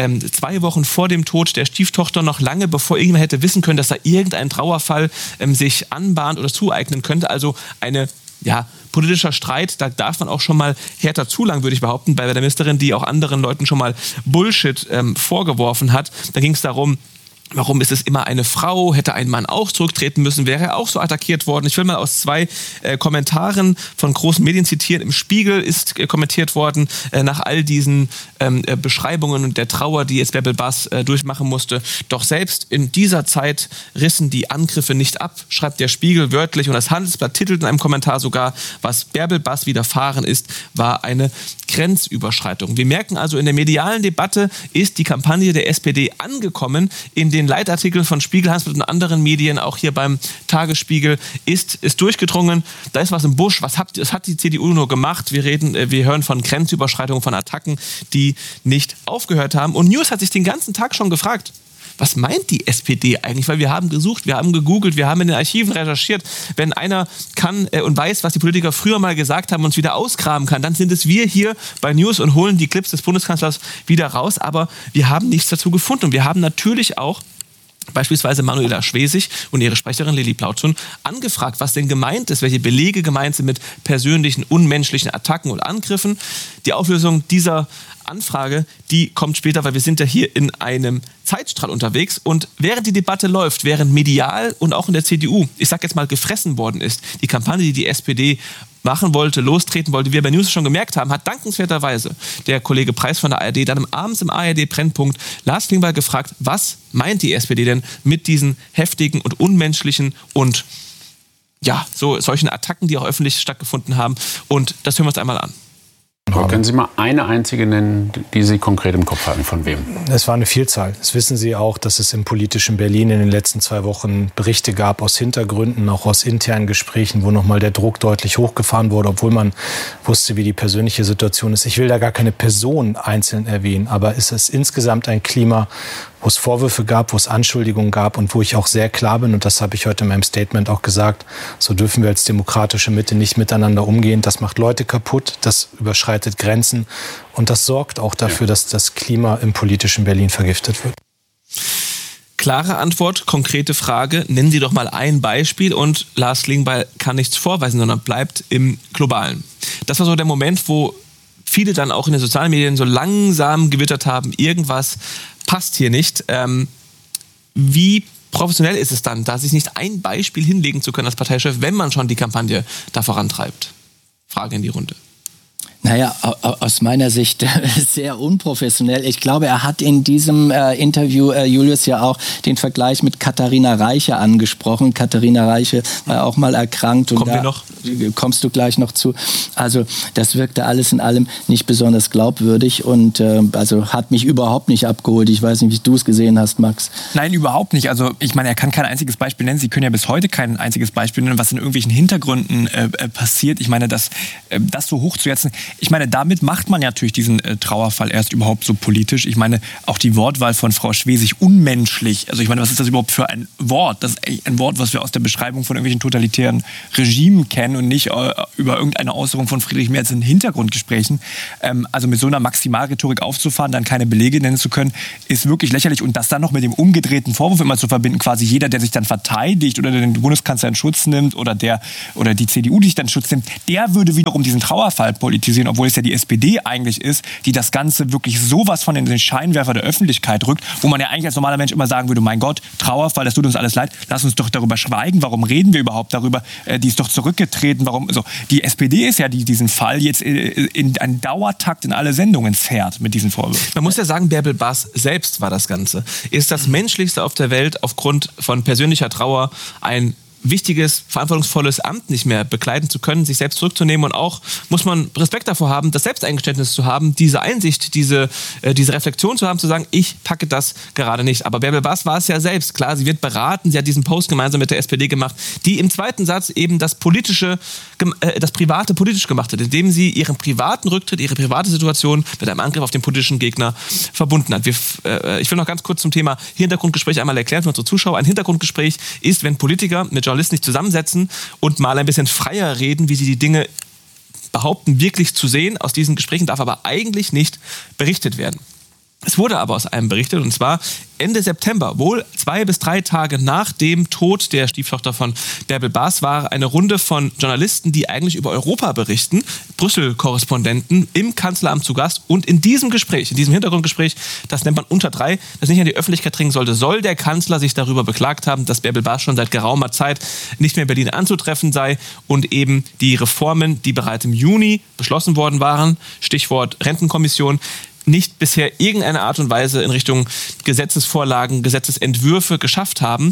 2 Wochen vor dem Tod der Stieftochter, noch lange bevor irgendjemand hätte wissen können, dass da irgendein Trauerfall sich anbahnt oder zueignen könnte. Also politischer Streit, da darf man auch schon mal härter zulangen, würde ich behaupten, bei der Ministerin, die auch anderen Leuten schon mal Bullshit vorgeworfen hat. Da ging es darum, warum ist es immer eine Frau? Hätte ein Mann auch zurücktreten müssen? Wäre er auch so attackiert worden? Ich will mal aus 2 Kommentaren von großen Medien zitieren. Im Spiegel ist kommentiert worden, nach all diesen Beschreibungen und der Trauer, die jetzt Bärbel Baas durchmachen musste. Doch selbst in dieser Zeit rissen die Angriffe nicht ab, schreibt der Spiegel wörtlich. Und das Handelsblatt titelt in einem Kommentar sogar, was Bärbel Baas widerfahren ist, war eine Grenzüberschreitung. Wir merken also, in der medialen Debatte ist die Kampagne der SPD angekommen. In den Leitartikeln von Spiegel, Handelsblatt und anderen Medien, auch hier beim Tagesspiegel, ist durchgedrungen. Da ist was im Busch. Was hat die CDU nur gemacht? Wir hören von Grenzüberschreitungen, von Attacken, die nicht aufgehört haben. Und News hat sich den ganzen Tag schon gefragt, was meint die SPD eigentlich? Weil wir haben gesucht, wir haben gegoogelt, wir haben in den Archiven recherchiert. Wenn einer kann und weiß, was die Politiker früher mal gesagt haben und uns wieder ausgraben kann, dann sind es wir hier bei News und holen die Clips des Bundeskanzlers wieder raus. Aber wir haben nichts dazu gefunden. Und wir haben natürlich auch beispielsweise Manuela Schwesig und ihre Sprecherin Lili Plautschun angefragt, was denn gemeint ist, welche Belege gemeint sind mit persönlichen, unmenschlichen Attacken und Angriffen. Die Auflösung dieser Anfrage, die kommt später, weil wir sind ja hier in einem Zeitstrahl unterwegs. Und während die Debatte läuft, während medial und auch in der CDU, ich sag jetzt mal, gefressen worden ist, die Kampagne, die die SPD machen wollte, lostreten wollte, wie wir bei News schon gemerkt haben, hat dankenswerterweise der Kollege Preis von der ARD dann abends im ARD-Brennpunkt Lars Klingbeil gefragt, was meint die SPD denn mit diesen heftigen und unmenschlichen und solchen Attacken, die auch öffentlich stattgefunden haben. Und das hören wir uns einmal an. Können Sie mal eine einzige nennen, die Sie konkret im Kopf hatten? Von wem? Es war eine Vielzahl. Das wissen Sie auch, dass es im politischen Berlin in den letzten 2 Wochen Berichte gab aus Hintergründen, auch aus internen Gesprächen, wo nochmal der Druck deutlich hochgefahren wurde, obwohl man wusste, wie die persönliche Situation ist. Ich will da gar keine Person einzeln erwähnen, aber es ist insgesamt ein Klima, wo es Vorwürfe gab, wo es Anschuldigungen gab und wo ich auch sehr klar bin, und das habe ich heute in meinem Statement auch gesagt, so dürfen wir als demokratische Mitte nicht miteinander umgehen. Das macht Leute kaputt, das überschreitet Grenzen und das sorgt auch dafür, dass das Klima im politischen Berlin vergiftet wird. Klare Antwort, konkrete Frage. Nennen Sie doch mal ein Beispiel und Lars Klingbeil kann nichts vorweisen, sondern bleibt im Globalen. Das war so der Moment, wo viele dann auch in den sozialen Medien so langsam gewittert haben, irgendwas passt hier nicht. Wie professionell ist es dann, da sich nicht ein Beispiel hinlegen zu können als Parteichef, wenn man schon die Kampagne da vorantreibt? Frage in die Runde. Naja, aus meiner Sicht sehr unprofessionell. Ich glaube, er hat in diesem Interview, Julius, ja auch den Vergleich mit Katharina Reiche angesprochen. Katharina Reiche war auch mal erkrankt. Und kommst du gleich noch zu. Also das wirkte alles in allem nicht besonders glaubwürdig und also hat mich überhaupt nicht abgeholt. Ich weiß nicht, wie du es gesehen hast, Max. Nein, überhaupt nicht. Also ich meine, er kann kein einziges Beispiel nennen. Sie können ja bis heute kein einziges Beispiel nennen, was in irgendwelchen Hintergründen passiert. Ich meine, das so hochzusetzen. Ich meine, damit macht man ja natürlich diesen Trauerfall erst überhaupt so politisch. Ich meine, auch die Wortwahl von Frau Schwesig, unmenschlich. Also ich meine, was ist das überhaupt für ein Wort? Das ist ein Wort, was wir aus der Beschreibung von irgendwelchen totalitären Regimen kennen und nicht über irgendeine Äußerung von Friedrich Merz in Hintergrundgesprächen. Also mit so einer Maximalrhetorik aufzufahren, dann keine Belege nennen zu können, ist wirklich lächerlich. Und das dann noch mit dem umgedrehten Vorwurf immer zu verbinden, quasi jeder, der sich dann verteidigt oder den Bundeskanzler in Schutz nimmt oder die CDU, die sich dann in Schutz nimmt, der würde wiederum diesen Trauerfall politisieren, obwohl es ja die SPD eigentlich ist, die das Ganze wirklich sowas von in den Scheinwerfer der Öffentlichkeit rückt, wo man ja eigentlich als normaler Mensch immer sagen würde, mein Gott, Trauerfall, das tut uns alles leid, lass uns doch darüber schweigen, warum reden wir überhaupt darüber, die ist doch zurückgetreten, warum, so. Die SPD ist ja, die diesen Fall jetzt in einen Dauertakt in alle Sendungen fährt mit diesen Vorwürfen. Man muss ja sagen, Bärbel Baas selbst war das Ganze. Ist das Menschlichste auf der Welt, aufgrund von persönlicher Trauer ein wichtiges, verantwortungsvolles Amt nicht mehr bekleiden zu können, sich selbst zurückzunehmen, und auch muss man Respekt davor haben, das Selbsteingeständnis zu haben, diese Einsicht, diese Reflexion zu haben, zu sagen, ich packe das gerade nicht. Aber Bärbel Baas war es ja selbst. Klar, sie wird beraten, sie hat diesen Post gemeinsam mit der SPD gemacht, die im zweiten Satz eben das Private politisch gemacht hat, indem sie ihren privaten Rücktritt, ihre private Situation mit einem Angriff auf den politischen Gegner verbunden hat. Ich will noch ganz kurz zum Thema Hintergrundgespräch einmal erklären für unsere Zuschauer. Ein Hintergrundgespräch ist, wenn Politiker mit Journalisten nicht zusammensetzen und mal ein bisschen freier reden, wie sie die Dinge behaupten, wirklich zu sehen. Aus diesen Gesprächen darf aber eigentlich nicht berichtet werden. Es wurde aber aus einem berichtet, und zwar Ende September, wohl 2 bis 3 Tage nach dem Tod der Stieftochter von Bärbel Baas, war eine Runde von Journalisten, die eigentlich über Europa berichten, Brüssel-Korrespondenten, im Kanzleramt zu Gast. Und in diesem Gespräch, in diesem Hintergrundgespräch, das nennt man unter 3, das nicht an die Öffentlichkeit dringen sollte, soll der Kanzler sich darüber beklagt haben, dass Bärbel Baas schon seit geraumer Zeit nicht mehr in Berlin anzutreffen sei und eben die Reformen, die bereits im Juni beschlossen worden waren, Stichwort Rentenkommission, nicht bisher irgendeine Art und Weise in Richtung Gesetzesvorlagen, Gesetzesentwürfe geschafft haben.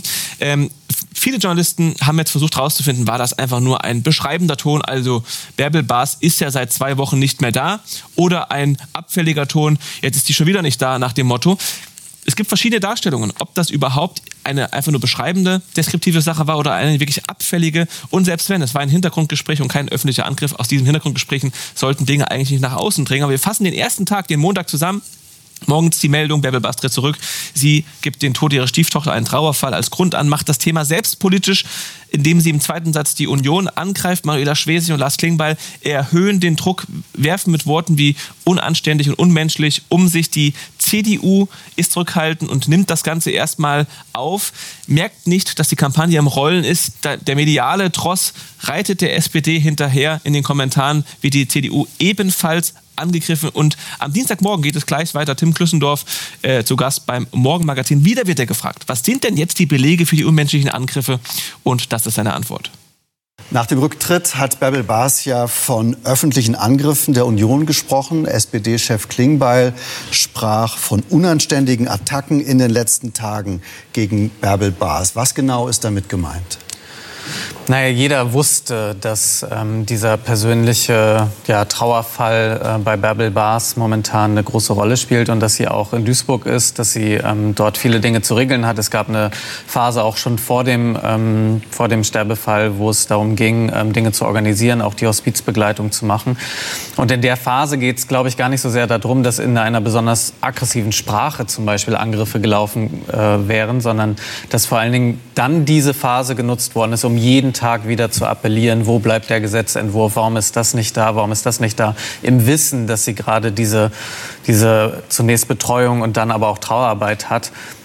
Viele Journalisten haben jetzt versucht herauszufinden, war das einfach nur ein beschreibender Ton, also Bärbel Baas ist ja seit 2 Wochen nicht mehr da, oder ein abfälliger Ton, jetzt ist die schon wieder nicht da, nach dem Motto. Es gibt verschiedene Darstellungen, ob das überhaupt eine einfach nur beschreibende, deskriptive Sache war oder eine wirklich abfällige. Und selbst wenn, es war ein Hintergrundgespräch und kein öffentlicher Angriff, aus diesen Hintergrundgesprächen sollten Dinge eigentlich nicht nach außen dringen. Aber wir fassen den ersten Tag, den Montag zusammen. Morgens die Meldung, Bärbel Baas tritt zurück. Sie gibt den Tod ihrer Stieftochter, einen Trauerfall, als Grund an, macht das Thema selbst politisch, indem sie im zweiten Satz die Union angreift. Manuela Schwesig und Lars Klingbeil erhöhen den Druck, werfen mit Worten wie unanständig und unmenschlich um sich. Die CDU ist zurückhaltend und nimmt das Ganze erstmal auf, merkt nicht, dass die Kampagne im Rollen ist. Der mediale Tross reitet der SPD hinterher. In den Kommentaren wird die CDU ebenfalls angegriffen, und am Dienstagmorgen geht es gleich weiter. Tim Klüssendorf zu Gast beim Morgenmagazin. Wieder wird er gefragt, was sind denn jetzt die Belege für die unmenschlichen Angriffe? Und das ist seine Antwort. Nach dem Rücktritt hat Bärbel Baas ja von öffentlichen Angriffen der Union gesprochen. SPD-Chef Klingbeil sprach von unanständigen Attacken in den letzten Tagen gegen Bärbel Baas. Was genau ist damit gemeint? Naja, jeder wusste, dass dieser persönliche Trauerfall bei Bärbel Baas momentan eine große Rolle spielt und dass sie auch in Duisburg ist, dass sie dort viele Dinge zu regeln hat. Es gab eine Phase auch schon vor dem Sterbefall, wo es darum ging, Dinge zu organisieren, auch die Hospizbegleitung zu machen. Und in der Phase geht es, glaube ich, gar nicht so sehr darum, dass in einer besonders aggressiven Sprache zum Beispiel Angriffe gelaufen wären, sondern dass vor allen Dingen dann diese Phase genutzt worden ist, um jeden Tag wieder zu appellieren, wo bleibt der Gesetzentwurf, warum ist das nicht da, warum ist das nicht da, im Wissen, dass sie gerade diese zunächst Betreuung und dann aber auch Trauerarbeit hat.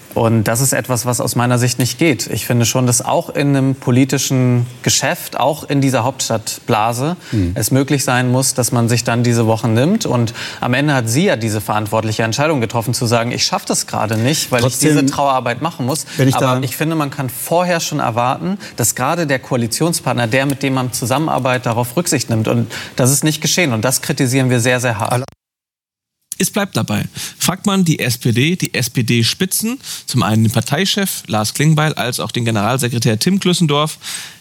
Und das ist etwas, was aus meiner Sicht nicht geht. Ich finde schon, dass auch in einem politischen Geschäft, auch in dieser Hauptstadtblase, es möglich sein muss, dass man sich dann diese Wochen nimmt. Und am Ende hat sie ja diese verantwortliche Entscheidung getroffen, zu sagen, ich schaffe das gerade nicht, weil ich diese Trauerarbeit machen muss. Aber ich finde, man kann vorher schon erwarten, dass gerade der Koalitionspartner, der, mit dem man zusammenarbeitet, darauf Rücksicht nimmt. Und das ist nicht geschehen. Und das kritisieren wir sehr, sehr hart. Es bleibt dabei. Fragt man die SPD-Spitzen, zum einen den Parteichef Lars Klingbeil als auch den Generalsekretär Tim Klüssendorf,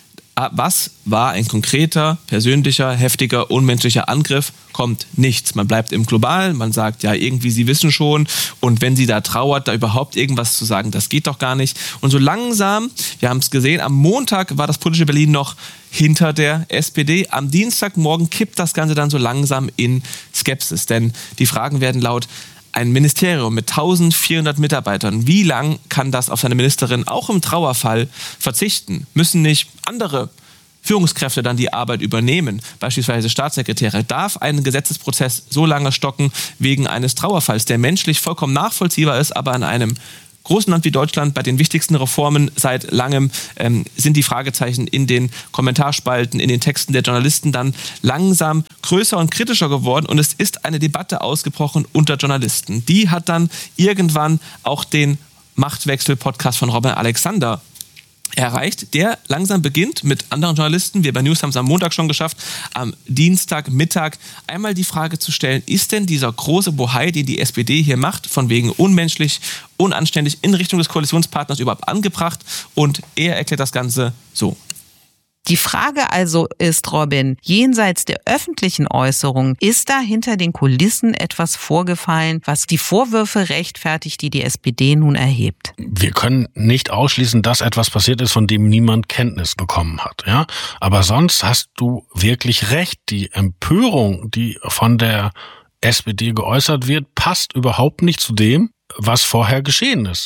was war ein konkreter, persönlicher, heftiger, unmenschlicher Angriff? Kommt nichts. Man bleibt im Globalen, man sagt, ja, irgendwie, Sie wissen schon. Und wenn sie da trauert, da überhaupt irgendwas zu sagen, das geht doch gar nicht. Und so langsam, wir haben es gesehen, am Montag war das politische Berlin noch hinter der SPD. Am Dienstagmorgen kippt das Ganze dann so langsam in Skepsis. Denn die Fragen werden laut: Ein Ministerium mit 1400 Mitarbeitern, wie lang kann das auf seine Ministerin auch im Trauerfall verzichten? Müssen nicht andere Führungskräfte dann die Arbeit übernehmen, beispielsweise Staatssekretäre? Darf ein Gesetzesprozess so lange stocken wegen eines Trauerfalls, der menschlich vollkommen nachvollziehbar ist, aber in einem großen Land wie Deutschland, bei den wichtigsten Reformen seit langem, sind die Fragezeichen in den Kommentarspalten, in den Texten der Journalisten dann langsam größer und kritischer geworden. Und es ist eine Debatte ausgebrochen unter Journalisten. Die hat dann irgendwann auch den Machtwechsel-Podcast von Robin Alexander erreicht, der langsam beginnt mit anderen Journalisten. Wir bei News haben es am Montag schon geschafft, am Dienstagmittag einmal die Frage zu stellen: Ist denn dieser große Bohai, den die SPD hier macht, von wegen unmenschlich, unanständig, in Richtung des Koalitionspartners überhaupt angebracht? Und er erklärt das Ganze so. Die Frage also ist, Robin, jenseits der öffentlichen Äußerungen, ist da hinter den Kulissen etwas vorgefallen, was die Vorwürfe rechtfertigt, die die SPD nun erhebt? Wir können nicht ausschließen, dass etwas passiert ist, von dem niemand Kenntnis bekommen hat. Ja? Aber sonst hast du wirklich recht. Die Empörung, die von der SPD geäußert wird, passt überhaupt nicht zu dem, was vorher geschehen ist.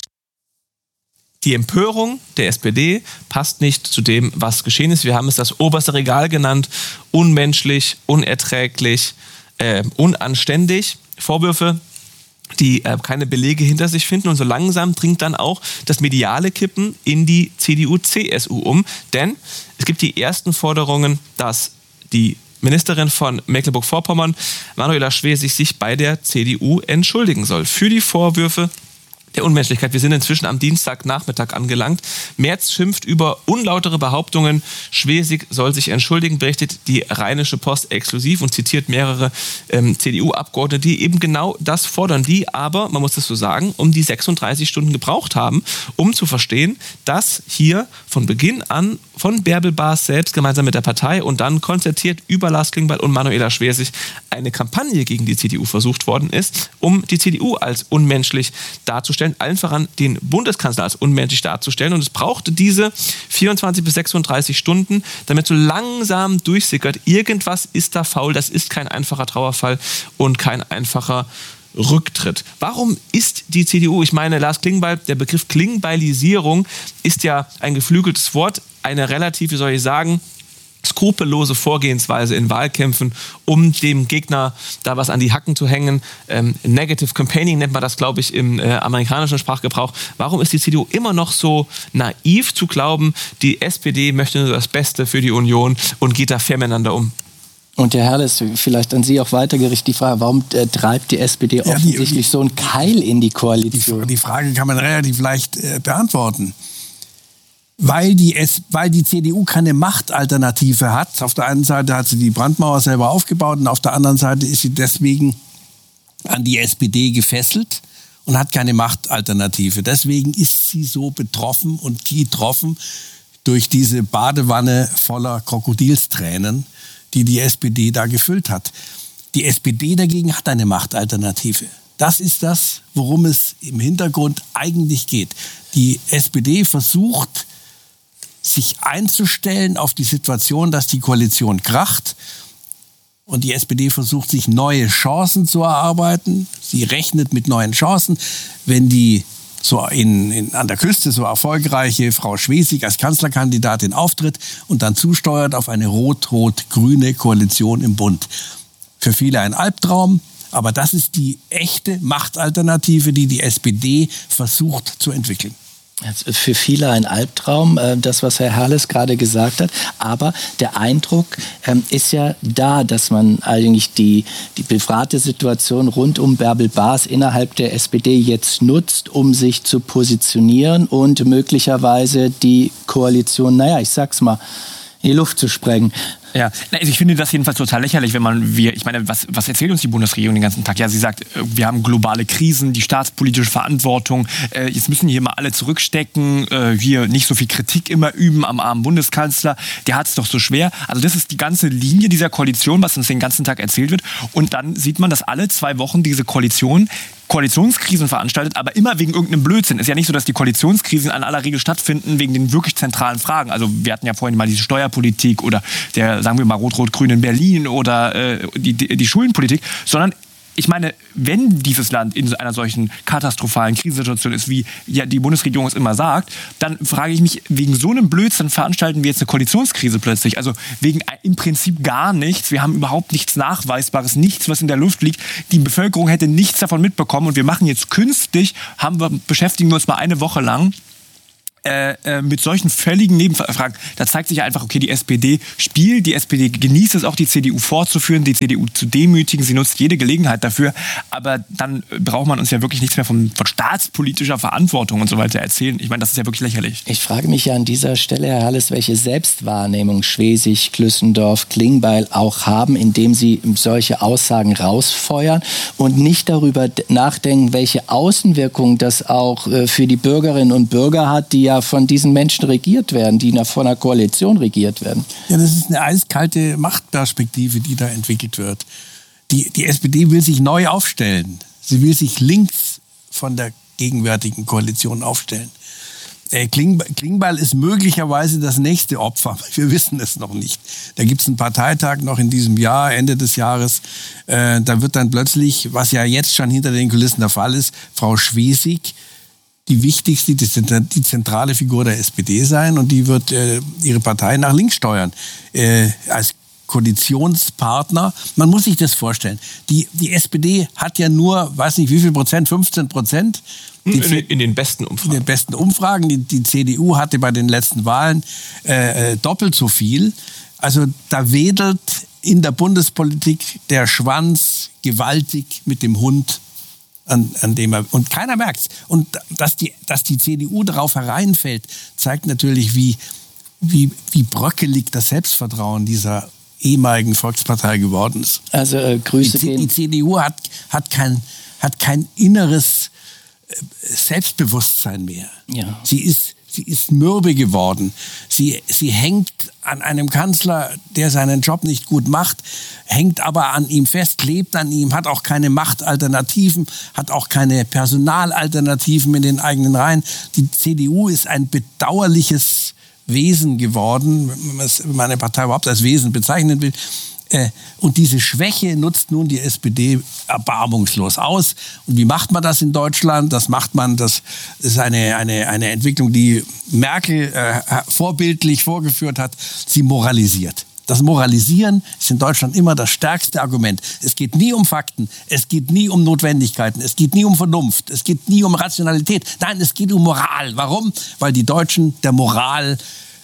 Die Empörung der SPD passt nicht zu dem, was geschehen ist. Wir haben es das oberste Regal genannt: unmenschlich, unerträglich, unanständig. Vorwürfe, die keine Belege hinter sich finden. Und so langsam dringt dann auch das mediale Kippen in die CDU-CSU um. Denn es gibt die ersten Forderungen, dass die Ministerin von Mecklenburg-Vorpommern, Manuela Schwesig, sich bei der CDU entschuldigen soll für die Vorwürfe der Unmenschlichkeit. Wir sind inzwischen am Dienstagnachmittag angelangt. Merz schimpft über unlautere Behauptungen. Schwesig soll sich entschuldigen, berichtet die Rheinische Post exklusiv und zitiert mehrere CDU-Abgeordnete, die eben genau das fordern, die aber, man muss das so sagen, um die 36 Stunden gebraucht haben, um zu verstehen, dass hier von Beginn an von Bärbel Baas selbst gemeinsam mit der Partei und dann konzertiert über Lars Klingbeil und Manuela Schwesig eine Kampagne gegen die CDU versucht worden ist, um die CDU als unmenschlich darzustellen, allen voran den Bundeskanzler als unmenschlich darzustellen. Und es brauchte diese 24 bis 36 Stunden, damit so langsam durchsickert: Irgendwas ist da faul, das ist kein einfacher Trauerfall und kein einfacher Rücktritt. Warum ist die CDU, ich meine, Lars Klingbeil, der Begriff Klingbeilisierung ist ja ein geflügeltes Wort, eine relativ, wie soll ich sagen, skrupellose Vorgehensweise in Wahlkämpfen, um dem Gegner da was an die Hacken zu hängen. Negative Campaigning nennt man das, glaube ich, im amerikanischen Sprachgebrauch. Warum ist die CDU immer noch so naiv zu glauben, die SPD möchte nur das Beste für die Union und geht da fair miteinander um? Und Herr Herles, vielleicht an Sie auch weitergerichtet die Frage: Warum treibt die SPD offensichtlich so einen Keil in die Koalition? Die Frage kann man relativ leicht beantworten. Weil die CDU keine Machtalternative hat. Auf der einen Seite hat sie die Brandmauer selber aufgebaut und auf der anderen Seite ist sie deswegen an die SPD gefesselt und hat keine Machtalternative. Deswegen ist sie so betroffen und getroffen durch diese Badewanne voller Krokodilstränen, die die SPD da gefüllt hat. Die SPD dagegen hat eine Machtalternative. Das ist das, worum es im Hintergrund eigentlich geht. Die SPD versucht, sich einzustellen auf die Situation, dass die Koalition kracht. Und die SPD versucht, sich neue Chancen zu erarbeiten. Sie rechnet mit neuen Chancen. Wenn die so an der Küste so erfolgreiche Frau Schwesig als Kanzlerkandidatin auftritt und dann zusteuert auf eine rot-rot-grüne Koalition im Bund. Für viele ein Albtraum, Aber das ist die echte Machtalternative, die die SPD versucht zu entwickeln. Für viele ein Albtraum, das, was Herr Herles gerade gesagt hat. Aber der Eindruck ist ja da, dass man eigentlich die befragte Situation rund um Bärbel Baas innerhalb der SPD jetzt nutzt, um sich zu positionieren und möglicherweise die Koalition, ich sag's mal, in die Luft zu sprengen. Ja, also ich finde das jedenfalls total lächerlich, ich meine, was erzählt uns die Bundesregierung den ganzen Tag? Ja, sie sagt, wir haben globale Krisen, die staatspolitische Verantwortung, jetzt müssen hier mal alle zurückstecken, hier nicht so viel Kritik immer üben am armen Bundeskanzler, der hat es doch so schwer. Also das ist die ganze Linie dieser Koalition, was uns den ganzen Tag erzählt wird. Und dann sieht man, dass alle 2 Wochen diese Koalitionskrisen veranstaltet, aber immer wegen irgendeinem Blödsinn. Ist ja nicht so, dass die Koalitionskrisen in aller Regel stattfinden wegen den wirklich zentralen Fragen. Also wir hatten ja vorhin mal diese Steuerpolitik oder sagen wir mal Rot-Rot-Grün in Berlin oder die Schuldenpolitik, sondern ich meine, wenn dieses Land in einer solchen katastrophalen Krisensituation ist, wie ja die Bundesregierung es immer sagt, dann frage ich mich, wegen so einem Blödsinn veranstalten wir jetzt eine Koalitionskrise plötzlich. Also wegen im Prinzip gar nichts. Wir haben überhaupt nichts Nachweisbares, nichts, was in der Luft liegt. Die Bevölkerung hätte nichts davon mitbekommen und wir machen jetzt künstlich, beschäftigen wir uns mal eine Woche lang mit solchen völligen Nebenfragen. Da zeigt sich ja einfach, okay, die SPD spielt, die SPD genießt es auch, die CDU fortzuführen, die CDU zu demütigen, sie nutzt jede Gelegenheit dafür, aber dann braucht man uns ja wirklich nichts mehr von staatspolitischer Verantwortung und so weiter erzählen. Ich meine, das ist ja wirklich lächerlich. Ich frage mich ja an dieser Stelle, Herr Herles, welche Selbstwahrnehmung Schwesig, Klüssendorf, Klingbeil auch haben, indem sie solche Aussagen rausfeuern und nicht darüber nachdenken, welche Auswirkungen das auch für die Bürgerinnen und Bürger hat, die ja von diesen Menschen regiert werden, die von einer Koalition regiert werden. Ja, das ist eine eiskalte Machtperspektive, die da entwickelt wird. Die SPD will sich neu aufstellen. Sie will sich links von der gegenwärtigen Koalition aufstellen. Klingbeil ist möglicherweise das nächste Opfer. Wir wissen es noch nicht. Da gibt es einen Parteitag noch in diesem Jahr, Ende des Jahres. Da wird dann plötzlich, was ja jetzt schon hinter den Kulissen der Fall ist, Frau Schwesig die wichtigste, die zentrale Figur der SPD sein und die wird ihre Partei nach links steuern. Als Koalitionspartner, man muss sich das vorstellen. Die SPD hat ja nur, weiß nicht wie viel Prozent, 15%. In den besten Umfragen. In den besten Umfragen. Die CDU hatte bei den letzten Wahlen doppelt so viel. Also da wedelt in der Bundespolitik der Schwanz gewaltig mit dem Hund, an dem und keiner merkt's. Und dass die CDU darauf hereinfällt, zeigt natürlich, wie bröckelig das Selbstvertrauen dieser ehemaligen Volkspartei geworden ist. Also Grüße gehen. Die CDU hat kein inneres Selbstbewusstsein mehr. Ja. Sie ist mürbe geworden. Sie hängt an einem Kanzler, der seinen Job nicht gut macht, hängt aber an ihm fest, klebt an ihm, hat auch keine Machtalternativen, hat auch keine Personalalternativen in den eigenen Reihen. Die CDU ist ein bedauerliches Wesen geworden, wenn man eine Partei überhaupt als Wesen bezeichnen will. Und diese Schwäche nutzt nun die SPD erbarmungslos aus. Und wie macht man das in Deutschland? Das ist eine Entwicklung, die Merkel vorbildlich vorgeführt hat. Sie moralisiert. Das Moralisieren ist in Deutschland immer das stärkste Argument. Es geht nie um Fakten, es geht nie um Notwendigkeiten, es geht nie um Vernunft, es geht nie um Rationalität. Nein, es geht um Moral. Warum? Weil die Deutschen der Moral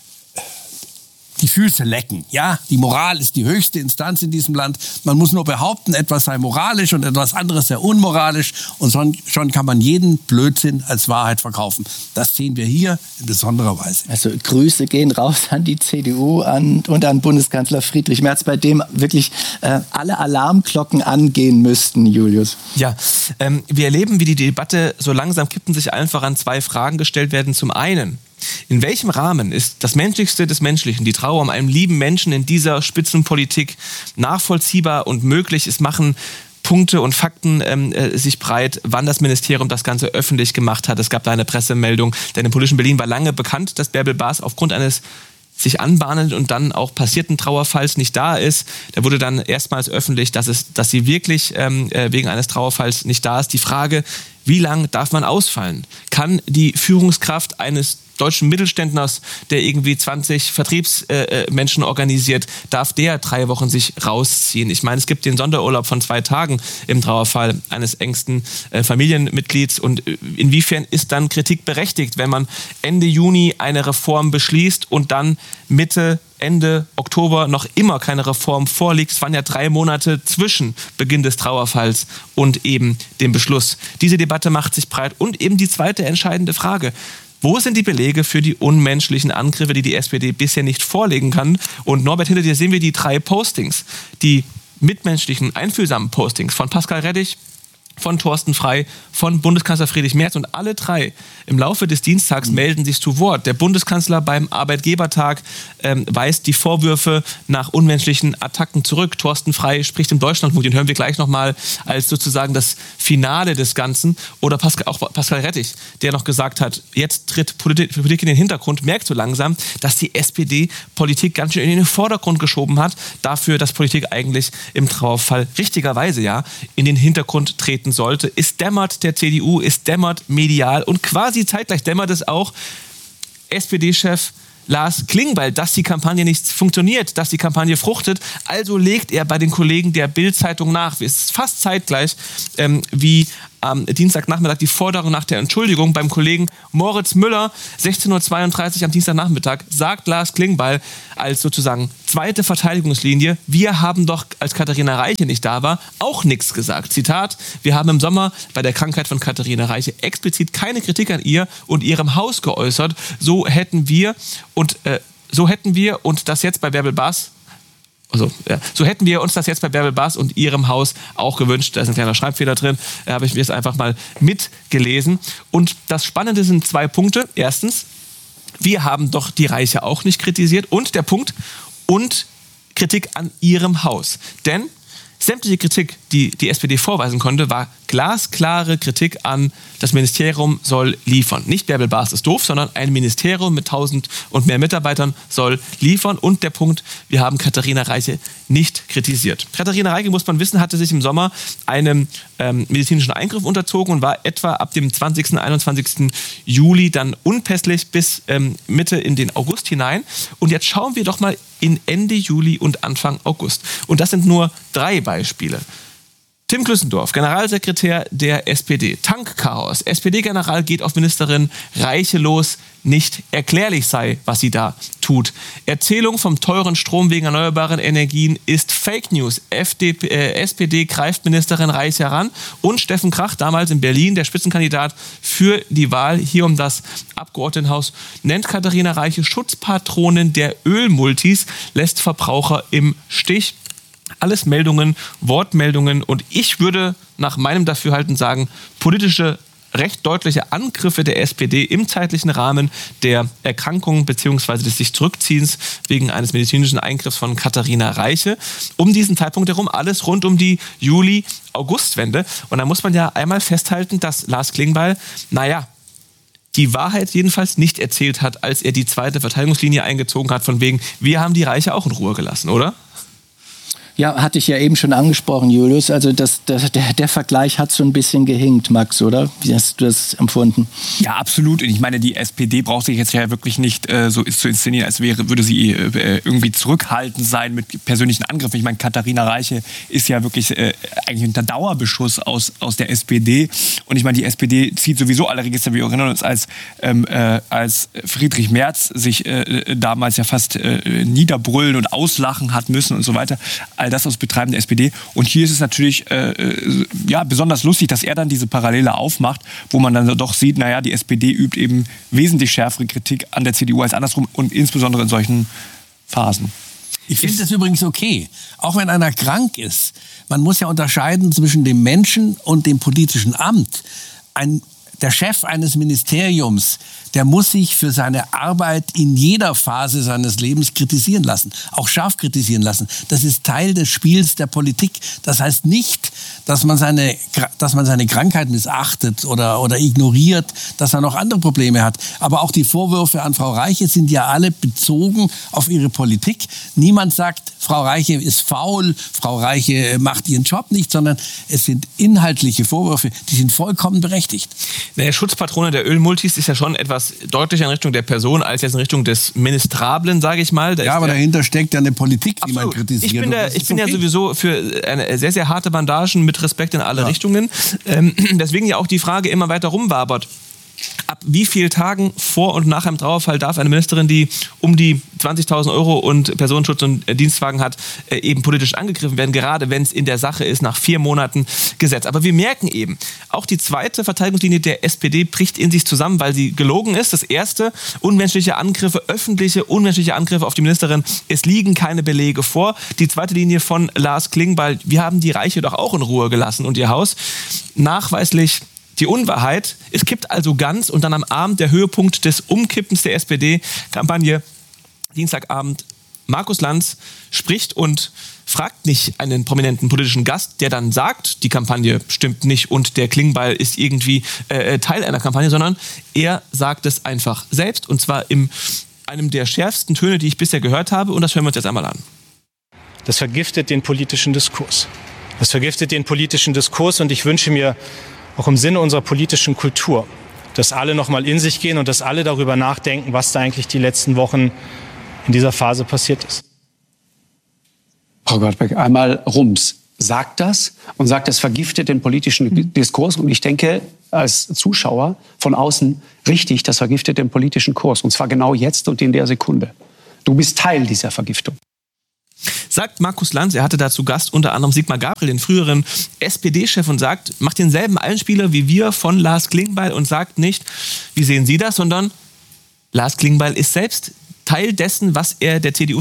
die Füße lecken. Ja, die Moral ist die höchste Instanz in diesem Land. Man muss nur behaupten, etwas sei moralisch und etwas anderes sei unmoralisch. Und schon kann man jeden Blödsinn als Wahrheit verkaufen. Das sehen wir hier in besonderer Weise. Also Grüße gehen raus an die CDU und an Bundeskanzler Friedrich Merz, bei dem wirklich alle Alarmglocken angehen müssten, Julius. Ja, wir erleben, wie die Debatte so langsam kippt und sich einfach an 2 Fragen gestellt werden. Zum einen, in welchem Rahmen ist das Menschlichste des Menschlichen, die Trauer um einen lieben Menschen in dieser Spitzenpolitik nachvollziehbar und möglich? Es machen Punkte und Fakten sich breit, wann das Ministerium das Ganze öffentlich gemacht hat. Es gab da eine Pressemeldung, denn im politischen Berlin war lange bekannt, dass Bärbel Baas aufgrund eines sich anbahnenden und dann auch passierten Trauerfalls nicht da ist. Da wurde dann erstmals öffentlich, dass sie wirklich wegen eines Trauerfalls nicht da ist. Die Frage, Wie lange darf man ausfallen? Kann die Führungskraft eines deutschen Mittelständlers, der irgendwie 20 Vertriebsmenschen organisiert, darf der 3 Wochen sich rausziehen? Ich meine, es gibt den Sonderurlaub von 2 Tagen im Trauerfall eines engsten Familienmitglieds. Und inwiefern ist dann Kritik berechtigt, wenn man Ende Juni eine Reform beschließt und dann Ende Oktober noch immer keine Reform vorliegt? Es waren ja 3 Monate zwischen Beginn des Trauerfalls und eben dem Beschluss. Diese Debatte macht sich breit. Und eben die zweite entscheidende Frage: Wo sind die Belege für die unmenschlichen Angriffe, die die SPD bisher nicht vorlegen kann? Und Norbert, hinter dir sehen wir die 3 Postings, die mitmenschlichen, einfühlsamen Postings von Pascal Rettich, von Thorsten Frey, von Bundeskanzler Friedrich Merz, und alle 3 im Laufe des Dienstags melden sich zu Wort. Der Bundeskanzler beim Arbeitgebertag weist die Vorwürfe nach unmenschlichen Attacken zurück. Thorsten Frey spricht im Deutschlandfunk, den hören wir gleich nochmal als sozusagen das Finale des Ganzen. Oder auch Pascal Rettich, der noch gesagt hat, jetzt tritt Politik in den Hintergrund, merkt so langsam, dass die SPD Politik ganz schön in den Vordergrund geschoben hat, dafür, dass Politik eigentlich im Trauerfall richtigerweise in den Hintergrund treten sollte. Es dämmert der CDU, es dämmert medial, und quasi zeitgleich dämmert es auch SPD-Chef Lars Klingbeil, dass die Kampagne nicht funktioniert, dass die Kampagne fruchtet. Also legt er bei den Kollegen der Bild-Zeitung nach. Es ist fast zeitgleich wie am Dienstagnachmittag die Forderung nach der Entschuldigung beim Kollegen Moritz Müller. 16:32 Uhr am Dienstagnachmittag sagt Lars Klingbeil als sozusagen zweite Verteidigungslinie: Wir haben doch, als Katharina Reiche nicht da war, auch nichts gesagt. Zitat: Wir haben im Sommer bei der Krankheit von Katharina Reiche explizit keine Kritik an ihr und ihrem Haus geäußert. So hätten wir uns das jetzt bei Bärbel Baas und ihrem Haus auch gewünscht. Da ist ein kleiner Schreibfehler drin. Da habe ich mir das einfach mal mitgelesen. Und das Spannende sind 2 Punkte. Erstens, wir haben doch die Reiche auch nicht kritisiert. Und der Punkt, und Kritik an ihrem Haus. Denn sämtliche Kritik, die die SPD vorweisen konnte, war glasklare Kritik an: Das Ministerium soll liefern. Nicht Bärbel Baas ist doof, sondern ein Ministerium mit 1000 und mehr Mitarbeitern soll liefern. Und der Punkt: Wir haben Katharina Reiche nicht kritisiert. Katharina Reiche, muss man wissen, hatte sich im Sommer einem medizinischen Eingriff unterzogen und war etwa ab dem 20. 21. Juli dann unpässlich bis Mitte in den August hinein. Und jetzt schauen wir doch mal in Ende Juli und Anfang August. Und das sind nur 3 Beispiele. Tim Klüssendorf, Generalsekretär der SPD. Tankchaos. SPD-General geht auf Ministerin Reiche los. Nicht erklärlich sei, was sie da tut. Erzählung vom teuren Strom wegen erneuerbaren Energien ist Fake News. SPD greift Ministerin Reiche heran. Und Steffen Krach, damals in Berlin, der Spitzenkandidat für die Wahl hier um das Abgeordnetenhaus, nennt Katharina Reiche Schutzpatronin der Ölmultis, lässt Verbraucher im Stich. Alles Meldungen, Wortmeldungen, und ich würde nach meinem Dafürhalten sagen, politische, recht deutliche Angriffe der SPD im zeitlichen Rahmen der Erkrankung bzw. des sich Zurückziehens wegen eines medizinischen Eingriffs von Katharina Reiche. Um diesen Zeitpunkt herum alles rund um die Juli-August-Wende. Und da muss man ja einmal festhalten, dass Lars Klingbeil, die Wahrheit jedenfalls nicht erzählt hat, als er die zweite Verteidigungslinie eingezogen hat, von wegen, wir haben die Reiche auch in Ruhe gelassen, oder? Ja, hatte ich ja eben schon angesprochen, Julius. Also der Vergleich hat so ein bisschen gehinkt, Max, oder? Wie hast du das empfunden? Ja, absolut. Und ich meine, die SPD braucht sich jetzt ja wirklich nicht so zu inszenieren, als würde sie irgendwie zurückhaltend sein mit persönlichen Angriffen. Ich meine, Katharina Reiche ist ja wirklich eigentlich unter Dauerbeschuss aus der SPD. Und ich meine, die SPD zieht sowieso alle Register. Wir erinnern uns, als Friedrich Merz sich damals ja fast niederbrüllen und auslachen hat müssen und so weiter. All das aus Betreiben der SPD. Und hier ist es natürlich besonders lustig, dass er dann diese Parallele aufmacht, wo man dann doch sieht, die SPD übt eben wesentlich schärfere Kritik an der CDU als andersrum und insbesondere in solchen Phasen. Ich finde das übrigens okay. Auch wenn einer krank ist. Man muss ja unterscheiden zwischen dem Menschen und dem politischen Amt. Der Chef eines Ministeriums, der muss sich für seine Arbeit in jeder Phase seines Lebens kritisieren lassen, auch scharf kritisieren lassen. Das ist Teil des Spiels der Politik. Das heißt nicht, dass man seine Krankheit missachtet oder ignoriert, dass er noch andere Probleme hat. Aber auch die Vorwürfe an Frau Reiche sind ja alle bezogen auf ihre Politik. Niemand sagt, Frau Reiche ist faul, Frau Reiche macht ihren Job nicht, sondern es sind inhaltliche Vorwürfe, die sind vollkommen berechtigt. Naja, Schutzpatrone der Ölmultis ist ja schon etwas deutlicher in Richtung der Person als jetzt in Richtung des Ministrablen, sage ich mal. Ja, aber dahinter steckt ja eine Politik, die man kritisiert. Ich bin ja sowieso für eine sehr, sehr harte Bandagen mit Respekt in alle Richtungen. Deswegen ja auch die Frage immer weiter rumwabert. Ab wie vielen Tagen vor und nach einem Trauerfall darf eine Ministerin, die um die 20.000 Euro und Personenschutz und Dienstwagen hat, eben politisch angegriffen werden, gerade wenn es in der Sache ist, nach 4 Monaten Gesetz. Aber wir merken eben, auch die zweite Verteidigungslinie der SPD bricht in sich zusammen, weil sie gelogen ist. Das erste, unmenschliche Angriffe, öffentliche unmenschliche Angriffe auf die Ministerin. Es liegen keine Belege vor. Die zweite Linie von Lars Klingbeil, wir haben die Reiche doch auch in Ruhe gelassen und ihr Haus. Nachweislich die Unwahrheit. Es kippt also ganz und dann am Abend der Höhepunkt des Umkippens der SPD-Kampagne. Dienstagabend, Markus Lanz spricht und fragt nicht einen prominenten politischen Gast, der dann sagt, die Kampagne stimmt nicht und der Klingbeil ist irgendwie Teil einer Kampagne, sondern er sagt es einfach selbst und zwar in einem der schärfsten Töne, die ich bisher gehört habe, und das hören wir uns jetzt einmal an. Das vergiftet den politischen Diskurs. Das vergiftet den politischen Diskurs und ich wünsche mir auch im Sinne unserer politischen Kultur, dass alle noch mal in sich gehen und dass alle darüber nachdenken, was da eigentlich die letzten Wochen in dieser Phase passiert ist. Frau Gottberg, einmal Rums sagt das und sagt, es vergiftet den politischen Diskurs. Und ich denke, als Zuschauer von außen, richtig, das vergiftet den politischen Kurs. Und zwar genau jetzt und in der Sekunde. Du bist Teil dieser Vergiftung. Sagt Markus Lanz, er hatte dazu Gast unter anderem Sigmar Gabriel, den früheren SPD-Chef, und sagt, macht denselben Einspieler wie wir von Lars Klingbeil und sagt nicht, wie sehen Sie das, sondern Lars Klingbeil ist selbst Teil dessen, was er der CDU